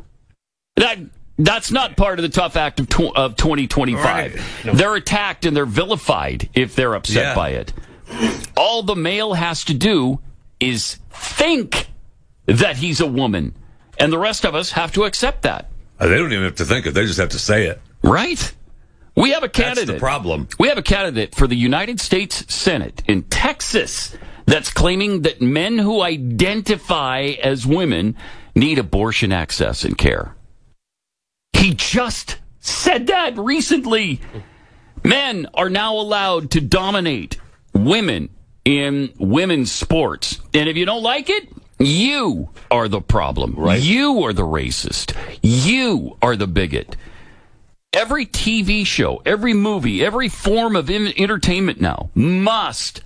Speaker 3: That's not part of the Tough Act of 2025. Right. No. They're attacked and they're vilified if they're upset by it. All the male has to do is think that he's a woman. And the rest of us have to accept that.
Speaker 2: They don't even have to think it. They just have to say it.
Speaker 3: Right. We have a candidate.
Speaker 2: That's the problem.
Speaker 3: We have a candidate for the United States Senate in Texas that's claiming that men who identify as women need abortion access and care. He just said that recently. Men are now allowed to dominate women in women's sports. And if you don't like it, you are the problem. Right. You are the racist. You are the bigot. Every TV show, every movie, every form of entertainment now must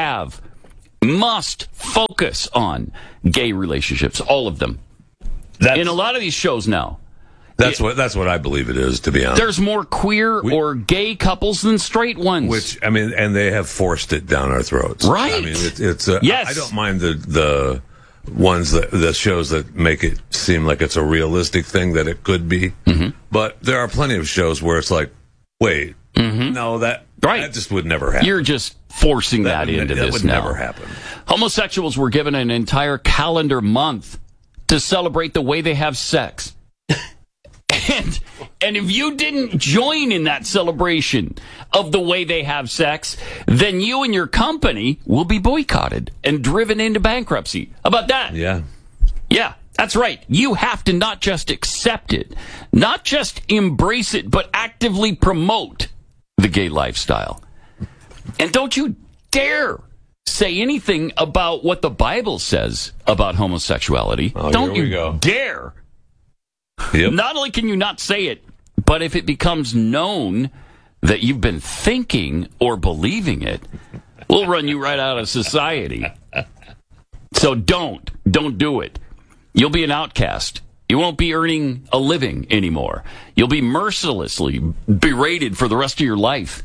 Speaker 3: focus on gay relationships, all of them. In a lot of these shows now.
Speaker 2: That's what I believe it is, to be honest.
Speaker 3: There's more queer or gay couples than straight ones.
Speaker 2: And they have forced it down our throats.
Speaker 3: Right.
Speaker 2: I mean, it's
Speaker 3: yes.
Speaker 2: I don't mind the ones the shows that make it seem like it's a realistic thing that it could be. Mm-hmm. But there are plenty of shows where it's like, wait, no, that just would never happen.
Speaker 3: You're just forcing that into this now. That would never
Speaker 2: happen.
Speaker 3: Homosexuals were given an entire calendar month to celebrate the way they have sex. And if you didn't join in that celebration of the way they have sex, then you and your company will be boycotted and driven into bankruptcy. How about that?
Speaker 2: Yeah.
Speaker 3: Yeah, that's right. You have to not just accept it, not just embrace it, but actively promote the gay lifestyle. And don't you dare say anything about what the Bible says about homosexuality. Don't you dare.
Speaker 2: Yep.
Speaker 3: Not only can you not say it, but if it becomes known that you've been thinking or believing it, we'll run you right out of society. So don't do it. You'll be an outcast. You won't be earning a living anymore. You'll be mercilessly berated for the rest of your life.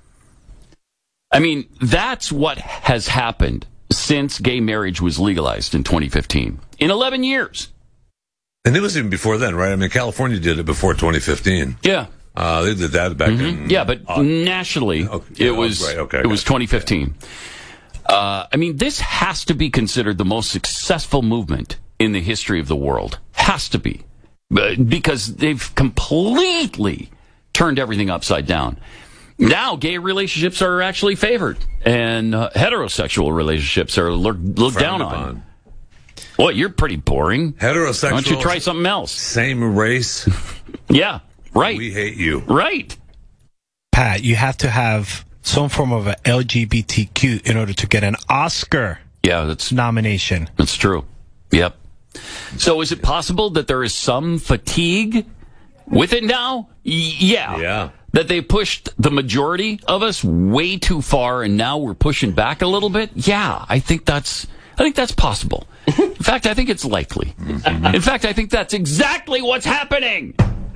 Speaker 3: I mean, that's what has happened since gay marriage was legalized in 2015. In 11 years.
Speaker 2: And it was even before then, right? I mean, California did it before 2015.
Speaker 3: Yeah.
Speaker 2: They did that back in...
Speaker 3: Yeah, but nationally, it was 2015. I mean, this has to be considered the most successful movement in the history of the world. Has to be. Because they've completely turned everything upside down. Now, gay relationships are actually favored, and heterosexual relationships are looked down on. Well, you're pretty boring.
Speaker 2: Heterosexual.
Speaker 3: Why don't you try something else?
Speaker 2: Same race.
Speaker 3: Yeah, right.
Speaker 2: We hate you.
Speaker 3: Right.
Speaker 11: Pat, you have to have some form of a LGBTQ in order to get an Oscar nomination.
Speaker 3: That's true. Yep. So is it possible that there is some fatigue with it now? Yeah. That they pushed the majority of us way too far, and now we're pushing back a little bit? Yeah, I think that's possible. In fact, I think it's likely. In fact, I think that's exactly what's happening.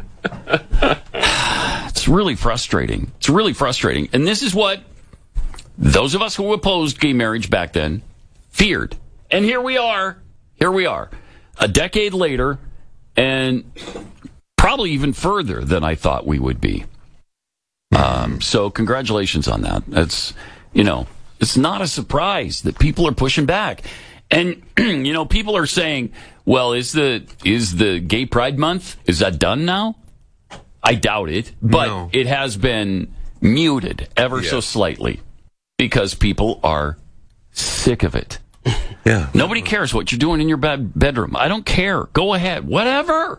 Speaker 3: It's really frustrating. It's really frustrating. And this is what those of us who opposed gay marriage back then feared. And here we are. A decade later, and probably even further than I thought we would be. So congratulations on that. It's not a surprise that people are pushing back. And, people are saying, well, is the Gay Pride Month, is that done now? I doubt it, but it has been muted ever so slightly because people are sick of it.
Speaker 2: Yeah.
Speaker 3: Nobody cares what you're doing in your bedroom. I don't care. Go ahead. Whatever.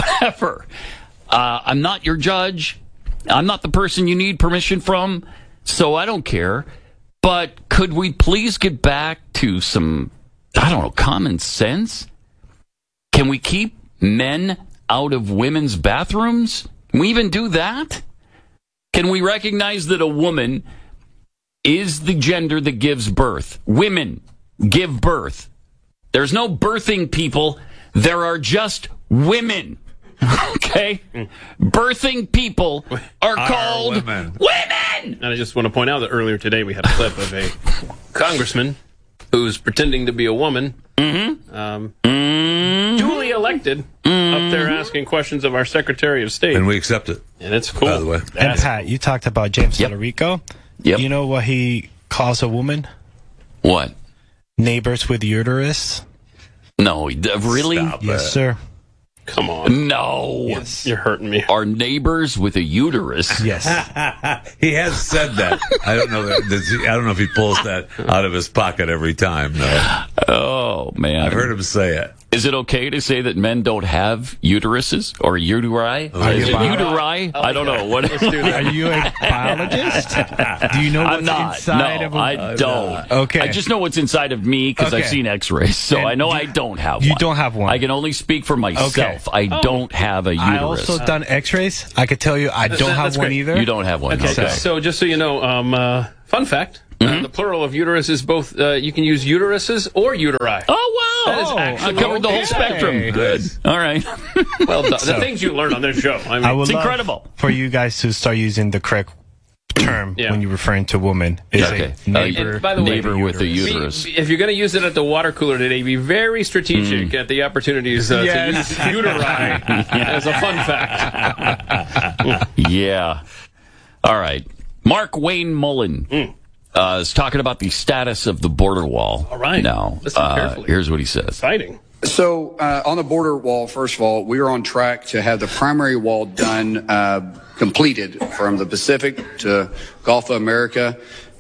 Speaker 3: I'm not your judge. I'm not the person you need permission from, so I don't care. But could we please get back to some, common sense? Can we keep men out of women's bathrooms? Can we even do that? Can we recognize that a woman is the gender that gives birth? Women give birth. There's no birthing people. There are just women. Okay? Birthing people are called women.
Speaker 1: And I just want to point out that earlier today we had a clip of a congressman who's pretending to be a woman, duly elected, up there asking questions of our Secretary of State.
Speaker 2: And we accept it.
Speaker 1: And it's cool.
Speaker 2: By the way.
Speaker 11: And Pat, you talked about James Talarico.
Speaker 3: Yep.
Speaker 11: You know what he calls a woman?
Speaker 1: Come on.
Speaker 3: No.
Speaker 1: Yes. You're hurting me.
Speaker 3: Our neighbors with a uterus.
Speaker 11: Yes.
Speaker 2: He has said that. I don't know if he pulls that out of his pocket every time, though.
Speaker 3: Oh, man.
Speaker 2: I've heard him say it.
Speaker 3: Is it okay to say that men don't have uteruses or uteri? Is it uteri? I don't know. What is
Speaker 11: Are you a biologist? Do you know what's inside of a...
Speaker 3: I don't.
Speaker 11: Okay.
Speaker 3: I just know what's inside of me because I've seen x-rays, so I know I don't have one.
Speaker 11: You don't have one.
Speaker 3: I can only speak for myself.
Speaker 11: Okay.
Speaker 3: I don't have a uterus.
Speaker 11: I also done x-rays. I could tell you I don't have one either.
Speaker 3: You don't have one.
Speaker 1: Okay. So just so you know, fun fact. The plural of uterus is both, you can use uteruses or uteri.
Speaker 3: Oh, wow.
Speaker 1: That is actually
Speaker 3: I covered the whole spectrum. Good. All right.
Speaker 1: Well done. The things you learn on this show. I mean,
Speaker 3: it's incredible.
Speaker 11: For you guys to start using the correct term when you're referring to woman. Is a neighbor,
Speaker 1: by the way,
Speaker 3: neighbor with a uterus.
Speaker 1: If you're going to use it at the water cooler today, be very strategic at the opportunities to use uteri as a fun fact.
Speaker 3: Yeah. All right. Mark Wayne Mullen is talking about the status of the border wall.
Speaker 1: All right.
Speaker 3: Now, here's what he says.
Speaker 1: Exciting.
Speaker 13: So on the border wall, first of all, we are on track to have the primary wall done, completed from the Pacific to Gulf of America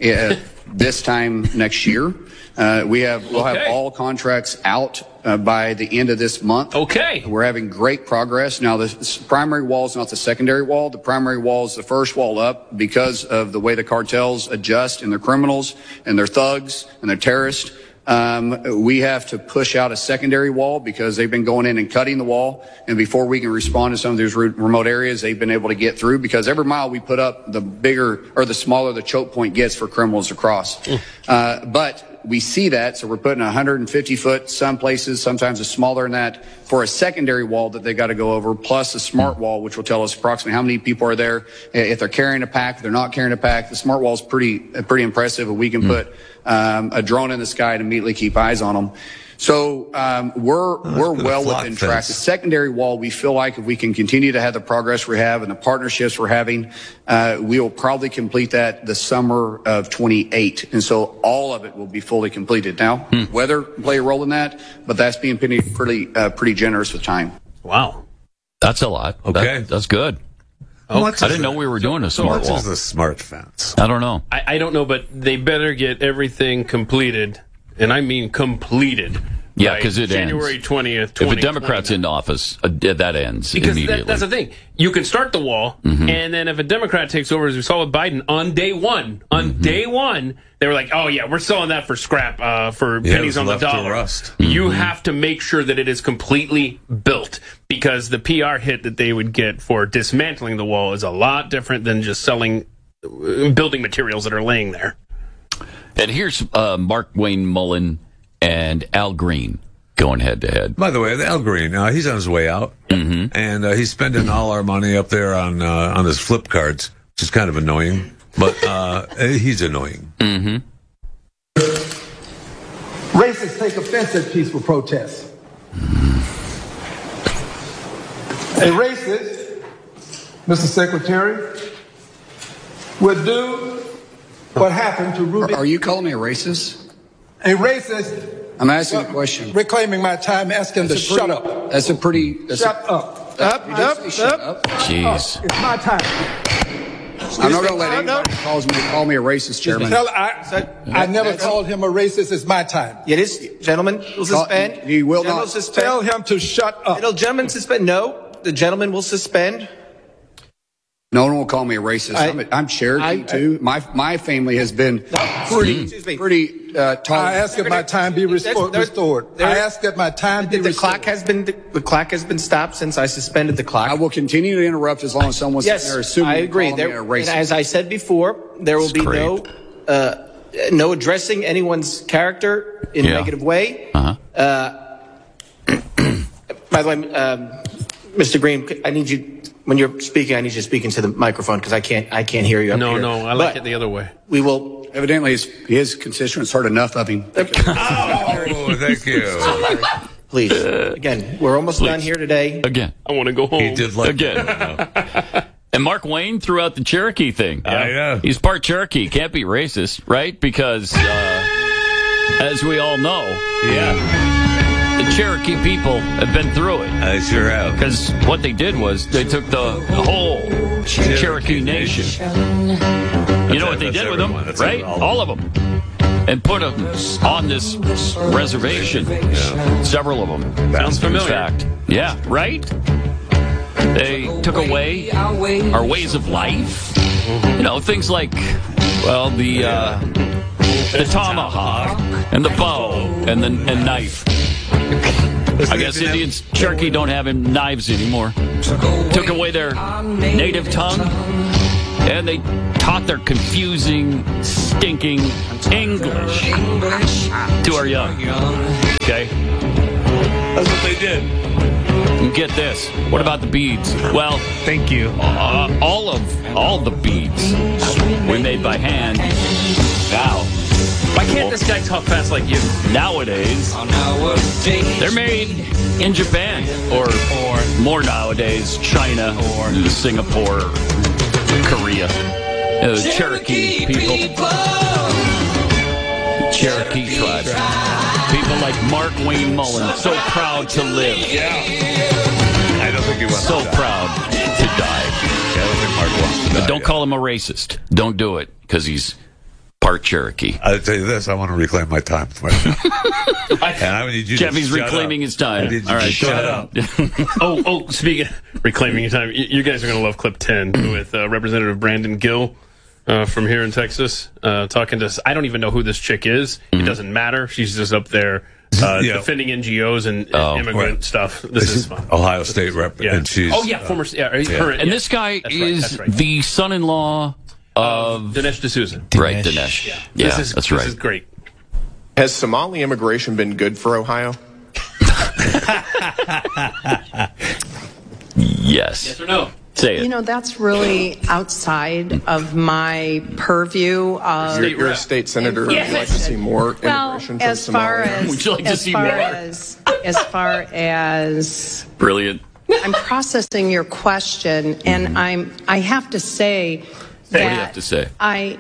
Speaker 13: this time next year. We'll have all contracts out by the end of this month.
Speaker 1: Okay.
Speaker 13: We're having great progress. Now, the primary wall is not the secondary wall. The primary wall is the first wall up because of the way the cartels adjust and their criminals and their thugs and their terrorists. We have to push out a secondary wall because they've been going in and cutting the wall. And before we can respond to some of these remote areas, they've been able to get through because every mile we put up, the bigger or the smaller the choke point gets for criminals to cross. But we see that, so we're putting 150 foot, some places, sometimes it's smaller than that, for a secondary wall that they got to go over, plus a smart wall, which will tell us approximately how many people are there, if they're carrying a pack, if they're not carrying a pack. The smart wall is pretty impressive, and we can put a drone in the sky and immediately keep eyes on them. So we're well within track. The secondary wall, we feel like if we can continue to have the progress we have and the partnerships we're having, we will probably complete that the summer of 28. And so all of it will be fully completed. Now, weather play a role in that, but that's being pretty generous with time.
Speaker 1: Wow.
Speaker 3: That's a lot.
Speaker 2: Okay.
Speaker 3: That's good. I didn't know we were doing a smart wall.
Speaker 2: What is the smart fence?
Speaker 3: I don't know.
Speaker 1: I don't know, but they better get everything completed. And I mean completed.
Speaker 3: Yeah, because it
Speaker 1: January
Speaker 3: ends.
Speaker 1: 20th.
Speaker 3: If a Democrat's in office, that ends immediately.
Speaker 1: That's the thing. You can start the wall, and then if a Democrat takes over, as we saw with Biden, on day one, they were like, oh, yeah, we're selling that for scrap, for pennies on the dollar. You have to make sure that it is completely built, because the PR hit that they would get for dismantling the wall is a lot different than just selling building materials that are laying there.
Speaker 3: And here's Mark Wayne Mullen and Al Green going head to head.
Speaker 2: By the way, Al Green, he's on his way out, and he's spending all our money up there on his flip cards, which is kind of annoying. But he's annoying.
Speaker 6: Racists take offense at peaceful protests. A racist, Mr. Secretary, would do what happened to Ruby.
Speaker 13: Are you calling me a racist?
Speaker 6: A racist.
Speaker 13: I'm asking a question.
Speaker 6: Reclaiming my time, asking him to shut up.
Speaker 13: That's a pretty.
Speaker 6: Shut up. Shut up.
Speaker 3: Jeez.
Speaker 6: It's my time.
Speaker 13: I'm not going to let anybody call me a racist, Chairman.
Speaker 6: I never called him a racist. It's my time.
Speaker 7: It is, gentlemen. Will suspend.
Speaker 13: He will not.
Speaker 6: Tell him to shut up.
Speaker 7: Gentlemen, suspend. No, the gentleman will suspend.
Speaker 13: No one will call me a racist. I'm Cherokee too. My family has been pretty tolerant.
Speaker 6: I ask that my time be restored. I ask that my time be restored.
Speaker 7: The clock has been stopped since I suspended the clock.
Speaker 13: I will continue to interrupt as long as someone's sitting there assuming
Speaker 7: I agree.
Speaker 13: me a racist.
Speaker 7: As I said before, there will be no addressing anyone's character in a negative way. By the way, Mr. Green, I need you. When you're speaking, I need you to speak into the microphone because I can't hear you up here.
Speaker 1: No, I like it the other way.
Speaker 7: We will.
Speaker 13: Evidently, his constituents heard enough of him.
Speaker 2: Oh, thank you.
Speaker 7: Please. Again, we're almost done here today.
Speaker 3: Again.
Speaker 1: I want to go home.
Speaker 2: He did like
Speaker 3: again. And Mark Wayne threw out the Cherokee thing.
Speaker 2: Yeah.
Speaker 3: He's part Cherokee. Can't be racist, right? Because, as we all know, The Cherokee people have been through it.
Speaker 2: I sure have.
Speaker 3: Because what they did was they took the whole Cherokee Nation. You know what they did with them, right? All of them. And put them on this reservation. Yeah. Several of them.
Speaker 1: Sounds familiar.
Speaker 3: In fact. Yeah, right? They took away our ways of life. You know, things like, well, the tomahawk and the bow and knife. I guess Indians, Cherokee don't have knives anymore. Took away their native tongue, and they taught their confusing, stinking English to our young. Okay?
Speaker 2: That's what they did.
Speaker 3: And get this. What about the beads? Well,
Speaker 11: thank you.
Speaker 3: All the beads we made by hand. Now,
Speaker 1: why can't this guy talk fast like you?
Speaker 3: Nowadays, they're made in Japan, or more nowadays, China, or Singapore, Korea. Cherokee people. Cherokee tribe. People like Mark Wayne Mullen, so proud to live.
Speaker 2: Yeah. I don't think he wants
Speaker 3: so
Speaker 2: to die.
Speaker 3: Proud to die.
Speaker 2: Yeah, I don't think Mark wants to die.
Speaker 3: But don't call him a racist. Don't do it, because he's part Cherokee.
Speaker 2: I'll tell you this, I want to reclaim my time. And I need you
Speaker 3: Jeffy's
Speaker 2: to
Speaker 3: reclaiming his time.
Speaker 2: All right, shut up.
Speaker 1: Speaking of reclaiming your time, you guys are going to love clip 10 with Representative Brandon Gill from here in Texas talking to us. I don't even know who this chick is. It doesn't matter. She's just up there defending NGOs and immigrant stuff. This is fun.
Speaker 2: Ohio State rep.
Speaker 1: Yeah.
Speaker 2: And she's...
Speaker 1: former... current.
Speaker 3: And this guy is the son-in-law of
Speaker 1: Dinesh D'Souza.
Speaker 3: Right, Dinesh. Yeah, that's right.
Speaker 1: This is great.
Speaker 8: Has Somali immigration been good for Ohio?
Speaker 3: Yes.
Speaker 1: Yes or no?
Speaker 3: Say it.
Speaker 9: You know, that's really outside of my purview.
Speaker 8: You're a state senator. Would you like to see more immigration from Somalia?
Speaker 3: Would you like to see more?
Speaker 9: As far as
Speaker 3: brilliant.
Speaker 9: I'm processing your question, and I have to say
Speaker 3: what do you have to say?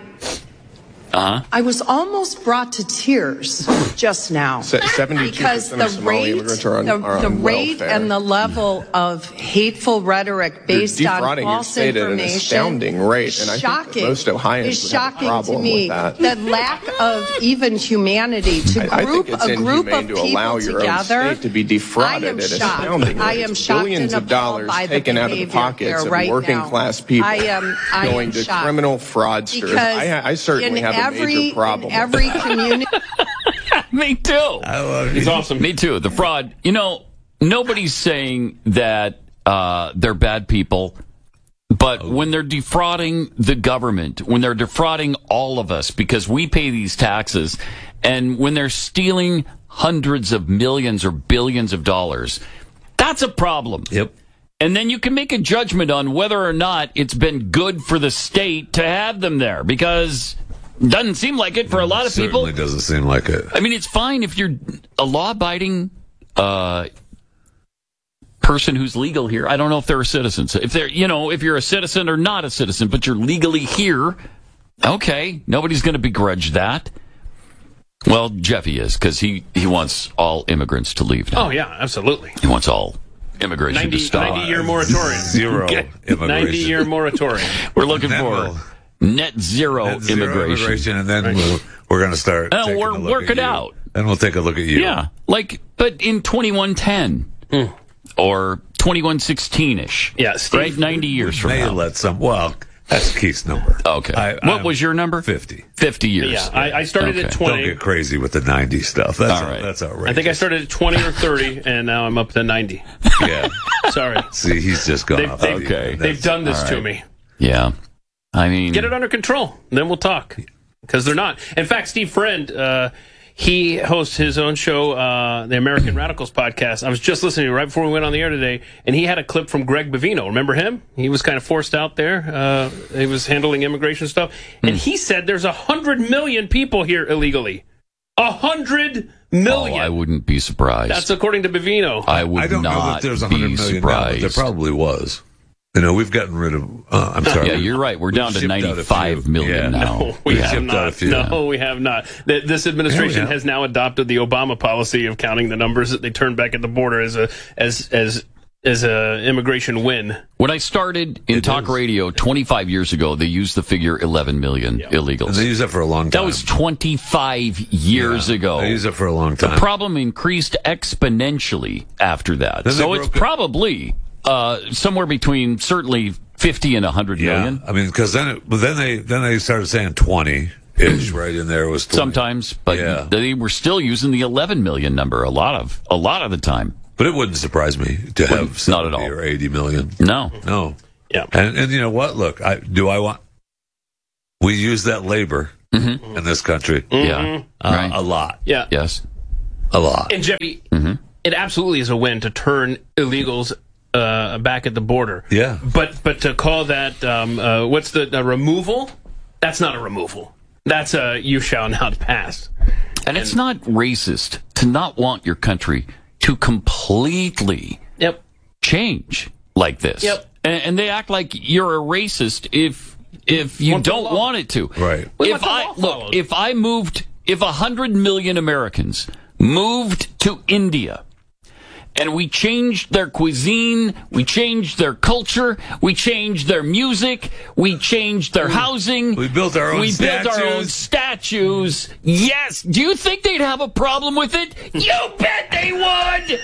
Speaker 9: I was almost brought to tears just now
Speaker 8: 72%
Speaker 9: because the
Speaker 8: Somali immigrants are on
Speaker 9: rate
Speaker 8: welfare.
Speaker 9: and the level of hateful rhetoric based on false
Speaker 8: your state
Speaker 9: information
Speaker 8: at an astounding rate, and I think that most Ohioans would have a problem with that.
Speaker 9: The lack of even humanity to group a group of people
Speaker 8: allow your
Speaker 9: together.
Speaker 8: Own state to be defrauded at astounding
Speaker 9: I am
Speaker 8: rates.
Speaker 9: shocked
Speaker 8: Billions
Speaker 9: and
Speaker 8: of dollars
Speaker 9: appalled by
Speaker 8: taken
Speaker 9: the
Speaker 8: out of the pockets of
Speaker 9: right
Speaker 8: working
Speaker 9: now.
Speaker 8: class people,
Speaker 9: I
Speaker 8: going
Speaker 9: am
Speaker 8: to
Speaker 9: shocked.
Speaker 8: criminal fraudsters.
Speaker 9: Because
Speaker 8: I certainly have a major problem.
Speaker 9: In every community.
Speaker 3: Me too.
Speaker 2: I love
Speaker 1: He's awesome.
Speaker 3: Me too. The fraud. You know, nobody's saying that they're bad people, but when they're defrauding the government, when they're defrauding all of us because we pay these taxes, and when they're stealing hundreds of millions or billions of dollars, that's a problem.
Speaker 2: Yep.
Speaker 3: And then you can make a judgment on whether or not it's been good for the state to have them there, because it doesn't seem like it for a lot of people.
Speaker 2: Certainly doesn't seem like it.
Speaker 3: I mean, it's fine if you're a law-abiding person who's legal here. I don't know if they're a citizen. So if they're, if you're a citizen or not a citizen, but you're legally here, okay, nobody's going to begrudge that. Well, Jeffy is, because he wants all immigrants to leave now.
Speaker 1: Oh, yeah, absolutely.
Speaker 3: He wants all immigration to stop.
Speaker 1: 90-year moratorium.
Speaker 2: Zero immigration.
Speaker 1: 90-year moratorium.
Speaker 3: We're looking for net zero immigration.
Speaker 2: And then we're going to start taking
Speaker 3: we're
Speaker 2: a look
Speaker 3: working
Speaker 2: at you.
Speaker 3: out.
Speaker 2: Then we'll take a look at you.
Speaker 3: Yeah, but in 2110 or 2116-ish.
Speaker 1: Yeah, Steve,
Speaker 3: right? 90 years from now.
Speaker 2: That's Keith's number.
Speaker 3: Okay. What was your number?
Speaker 2: 50.
Speaker 3: 50 years.
Speaker 1: Yeah, I started at 20.
Speaker 2: Don't get crazy with the 90 stuff. That's
Speaker 3: all right.
Speaker 2: That's outrageous.
Speaker 1: I think I started at 20 or 30, and now I'm up to 90.
Speaker 2: Yeah.
Speaker 1: Sorry.
Speaker 2: See, he's just gone off.
Speaker 1: They've done this to me.
Speaker 3: Yeah. I mean,
Speaker 1: get it under control. Then we'll talk. Because they're not. In fact, Steve Friend, he hosts his own show, the American Radicals podcast. I was just listening right before we went on the air today, and he had a clip from Greg Bovino. Remember him? He was kind of forced out there. He was handling immigration stuff. And he said there's 100 million people here illegally. 100 million.
Speaker 3: Oh, I wouldn't be surprised.
Speaker 1: That's according to Bovino.
Speaker 3: I don't
Speaker 2: know that there's 100 million now, but there probably was. We've gotten rid of. I'm sorry.
Speaker 3: Yeah, you're right. We're down to 95 million now.
Speaker 1: No, we have not. No, we have not. This administration has now adopted the Obama policy of counting the numbers that they turn back at the border as a immigration win.
Speaker 3: When I started in talk radio 25 years ago, they used the figure 11 million illegals.
Speaker 2: And they used that for a long time.
Speaker 3: That was 25 years ago.
Speaker 2: They used it for a long time.
Speaker 3: The problem increased exponentially after that. So it's probably somewhere between certainly 50 and 100 million.
Speaker 2: I mean, because then they started saying 20-ish right in there. It was 20.
Speaker 3: Sometimes, but they were still using the 11 million number a lot of the time.
Speaker 2: But it wouldn't surprise me to have 70
Speaker 3: not at all.
Speaker 2: or 80 million.
Speaker 3: No.
Speaker 2: Yeah. And you know what? Look, we use that labor in this country.
Speaker 3: Yeah. Right.
Speaker 2: A lot.
Speaker 1: Yeah.
Speaker 3: Yes.
Speaker 2: A lot.
Speaker 1: And Jeffy, it absolutely is a win to turn illegals back at the border.
Speaker 2: Yeah.
Speaker 1: But to call that what's the removal? That's not a removal. That's a you shall not pass.
Speaker 3: And it's not racist to not want your country to completely change like this.
Speaker 1: Yep.
Speaker 3: And they act like you're a racist if you don't want it to.
Speaker 2: Right.
Speaker 3: If 100 million Americans moved to India and we changed their cuisine, we changed their culture, we changed their music, we changed their housing.
Speaker 2: We built our own
Speaker 3: statues. Yes. Do you think they'd have a problem with it? You bet they would.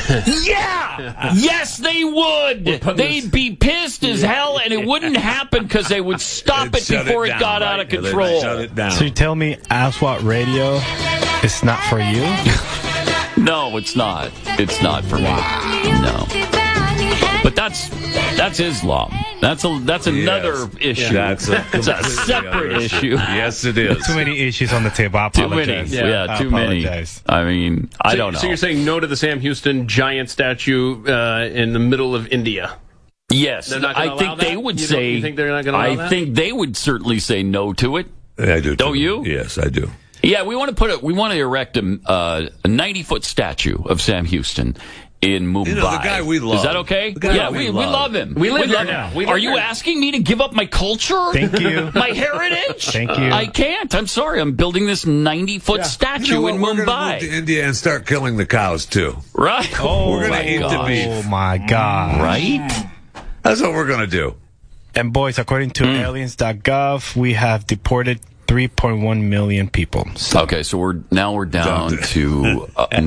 Speaker 3: Yeah. Yes, they would. They'd be pissed as hell, and it wouldn't happen because they would stop it before it got out of control.
Speaker 2: Shut it down.
Speaker 11: So you tell me Aswat Radio is not for you?
Speaker 3: No, it's not. It's not for me. No. But that's Islam. That's another issue.
Speaker 2: That's
Speaker 3: a separate issue.
Speaker 2: Yes, it is.
Speaker 11: Too many issues on the table. I apologize.
Speaker 3: Too many. Too many. I mean, I don't know.
Speaker 1: So you're saying no to the Sam Houston giant statue in the middle of India?
Speaker 3: Yes. I think they would say.
Speaker 1: You think they're not going to allow that?
Speaker 3: I think they would certainly say no to it.
Speaker 2: I do.
Speaker 3: Don't you?
Speaker 2: Yes, I do.
Speaker 3: Yeah, we want to erect a 90-foot statue of Sam Houston in Mumbai.
Speaker 2: You know, the guy we love.
Speaker 3: Is that okay? We love him.
Speaker 1: We live there now.
Speaker 3: Are you asking me to give up my culture?
Speaker 11: Thank you.
Speaker 3: My heritage?
Speaker 11: Thank you.
Speaker 3: I can't. I'm sorry. I'm building this 90-foot statue in Mumbai.
Speaker 2: We're going to move to India and start killing the cows, too.
Speaker 3: Right.
Speaker 2: We're going to eat the beef.
Speaker 11: Oh, my God.
Speaker 3: Right?
Speaker 2: That's what we're going to do.
Speaker 11: And, boys, according to aliens.gov, we have deported 3.1 million people.
Speaker 3: Okay, so we're down to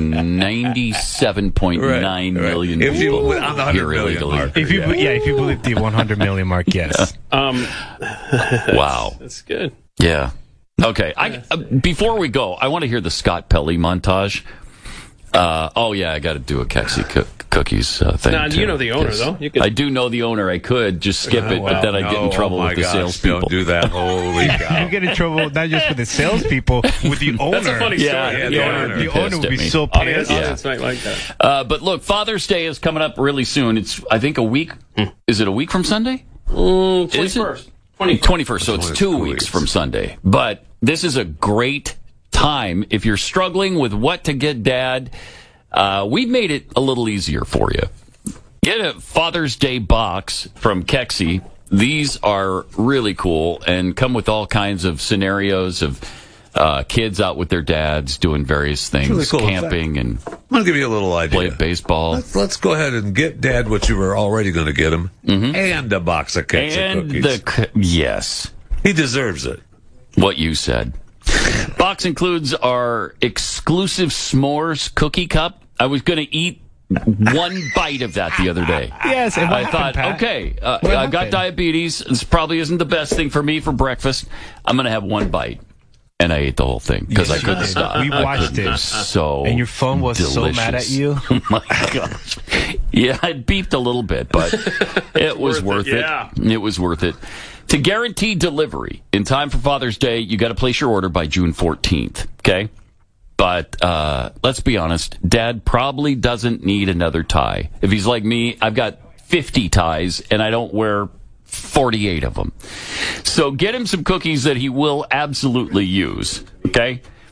Speaker 3: 97.9 million people here illegally.
Speaker 11: If you believe the 100 million mark, yes.
Speaker 3: Wow,
Speaker 1: that's good.
Speaker 3: Yeah. Okay. Before we go, I want to hear the Scott Pelley montage. I got to do a Kexi cookies thing.
Speaker 1: Now, you know the owner, though.
Speaker 3: I do know the owner. I could just skip it, but then I'd get in trouble with the salespeople.
Speaker 2: Don't do that. Holy cow.
Speaker 11: You get in trouble not just with the salespeople, with the owner.
Speaker 1: That's a funny story.
Speaker 11: The owner would be so pissed.
Speaker 1: Audience might like that.
Speaker 3: But look, Father's Day is coming up really soon. It's, I think, a week. Is it a week from Sunday?
Speaker 1: 21st.
Speaker 3: 21st, so it's 2 weeks from Sunday. But this is a great time if you're struggling with what to get Dad. We've made it a little easier for you. Get a Father's Day box from Kexi. These are really cool and come with all kinds of scenarios of kids out with their dads doing various things, really cool camping, and
Speaker 2: I'm going to give you a little idea.
Speaker 3: Play baseball.
Speaker 2: Let's go ahead and get Dad what you were already going to get him, and a box of Kexi cookies.
Speaker 3: Yes.
Speaker 2: He deserves it.
Speaker 3: What you said. Box includes our exclusive s'mores cookie cup. I was going to eat one bite of that the other day.
Speaker 11: Yes,
Speaker 3: I thought, okay, I got diabetes. This probably isn't the best thing for me for breakfast. I'm going to have one bite. And I ate the whole thing because I couldn't stop.
Speaker 11: We watched it.
Speaker 3: So
Speaker 11: and your phone was
Speaker 3: delicious.
Speaker 11: So mad at you.
Speaker 3: Oh my gosh. Yeah, it beeped a little bit, but it was worth it.
Speaker 1: Yeah.
Speaker 3: It was worth it. To guarantee delivery in time for Father's Day, you got to place your order by June 14th, okay? But let's be honest, Dad probably doesn't need another tie. If he's like me, I've got 50 ties, and I don't wear 48 of them. So get him some cookies that he will absolutely use, okay?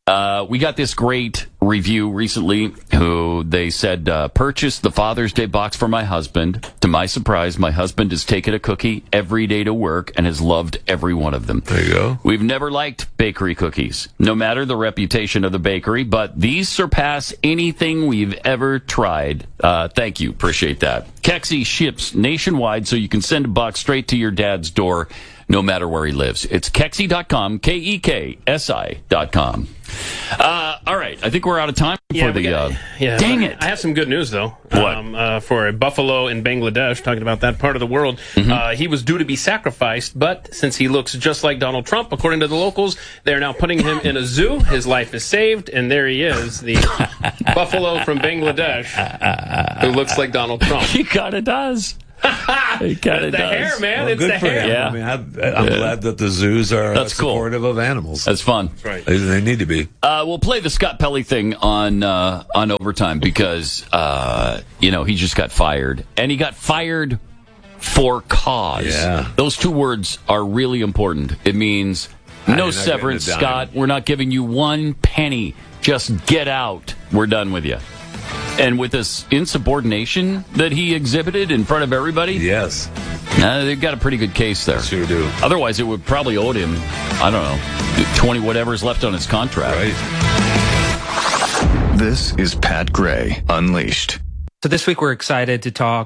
Speaker 3: We got this great review recently who they said, purchased the Father's Day box for my husband. To my surprise, my husband has taken a cookie every day to work and has loved every one of them.
Speaker 2: There you go.
Speaker 3: We've never liked bakery cookies, no matter the reputation of the bakery, but these surpass anything we've ever tried. Thank you. Appreciate that. Kexi ships nationwide, so you can send a box straight to your dad's door, no matter where he lives. It's Kexi.com, KEKSI.com. All right, I think we're out of time for the... dang it.
Speaker 1: I have some good news, though.
Speaker 3: What?
Speaker 1: For a buffalo in Bangladesh, talking about that part of the world, he was due to be sacrificed, but since he looks just like Donald Trump, according to the locals, they're now putting him in a zoo. His life is saved, and there he is, the buffalo from Bangladesh, who looks like Donald Trump.
Speaker 3: He kind of does. It kind of
Speaker 1: does. The hair, man.
Speaker 2: Well,
Speaker 1: it's
Speaker 2: good
Speaker 1: the
Speaker 2: for
Speaker 1: hair.
Speaker 2: him.
Speaker 3: Yeah.
Speaker 2: I mean, I'm glad that the zoos are supportive of animals.
Speaker 3: That's fun.
Speaker 1: That's right.
Speaker 2: They need to be.
Speaker 3: We'll play the Scott Pelley thing on Overtime because, he just got fired. And he got fired for cause.
Speaker 2: Yeah.
Speaker 3: Those two words are really important. It means no severance, Scott. We're not giving you one penny. Just get out. We're done with you. And with this insubordination that he exhibited in front of everybody,
Speaker 2: yes,
Speaker 3: they've got a pretty good case there.
Speaker 2: Sure do.
Speaker 3: Otherwise, it would probably owe him, I don't know, 20 whatever's left on his contract.
Speaker 2: Right.
Speaker 4: This is Pat Gray Unleashed.
Speaker 10: So this week we're excited to talk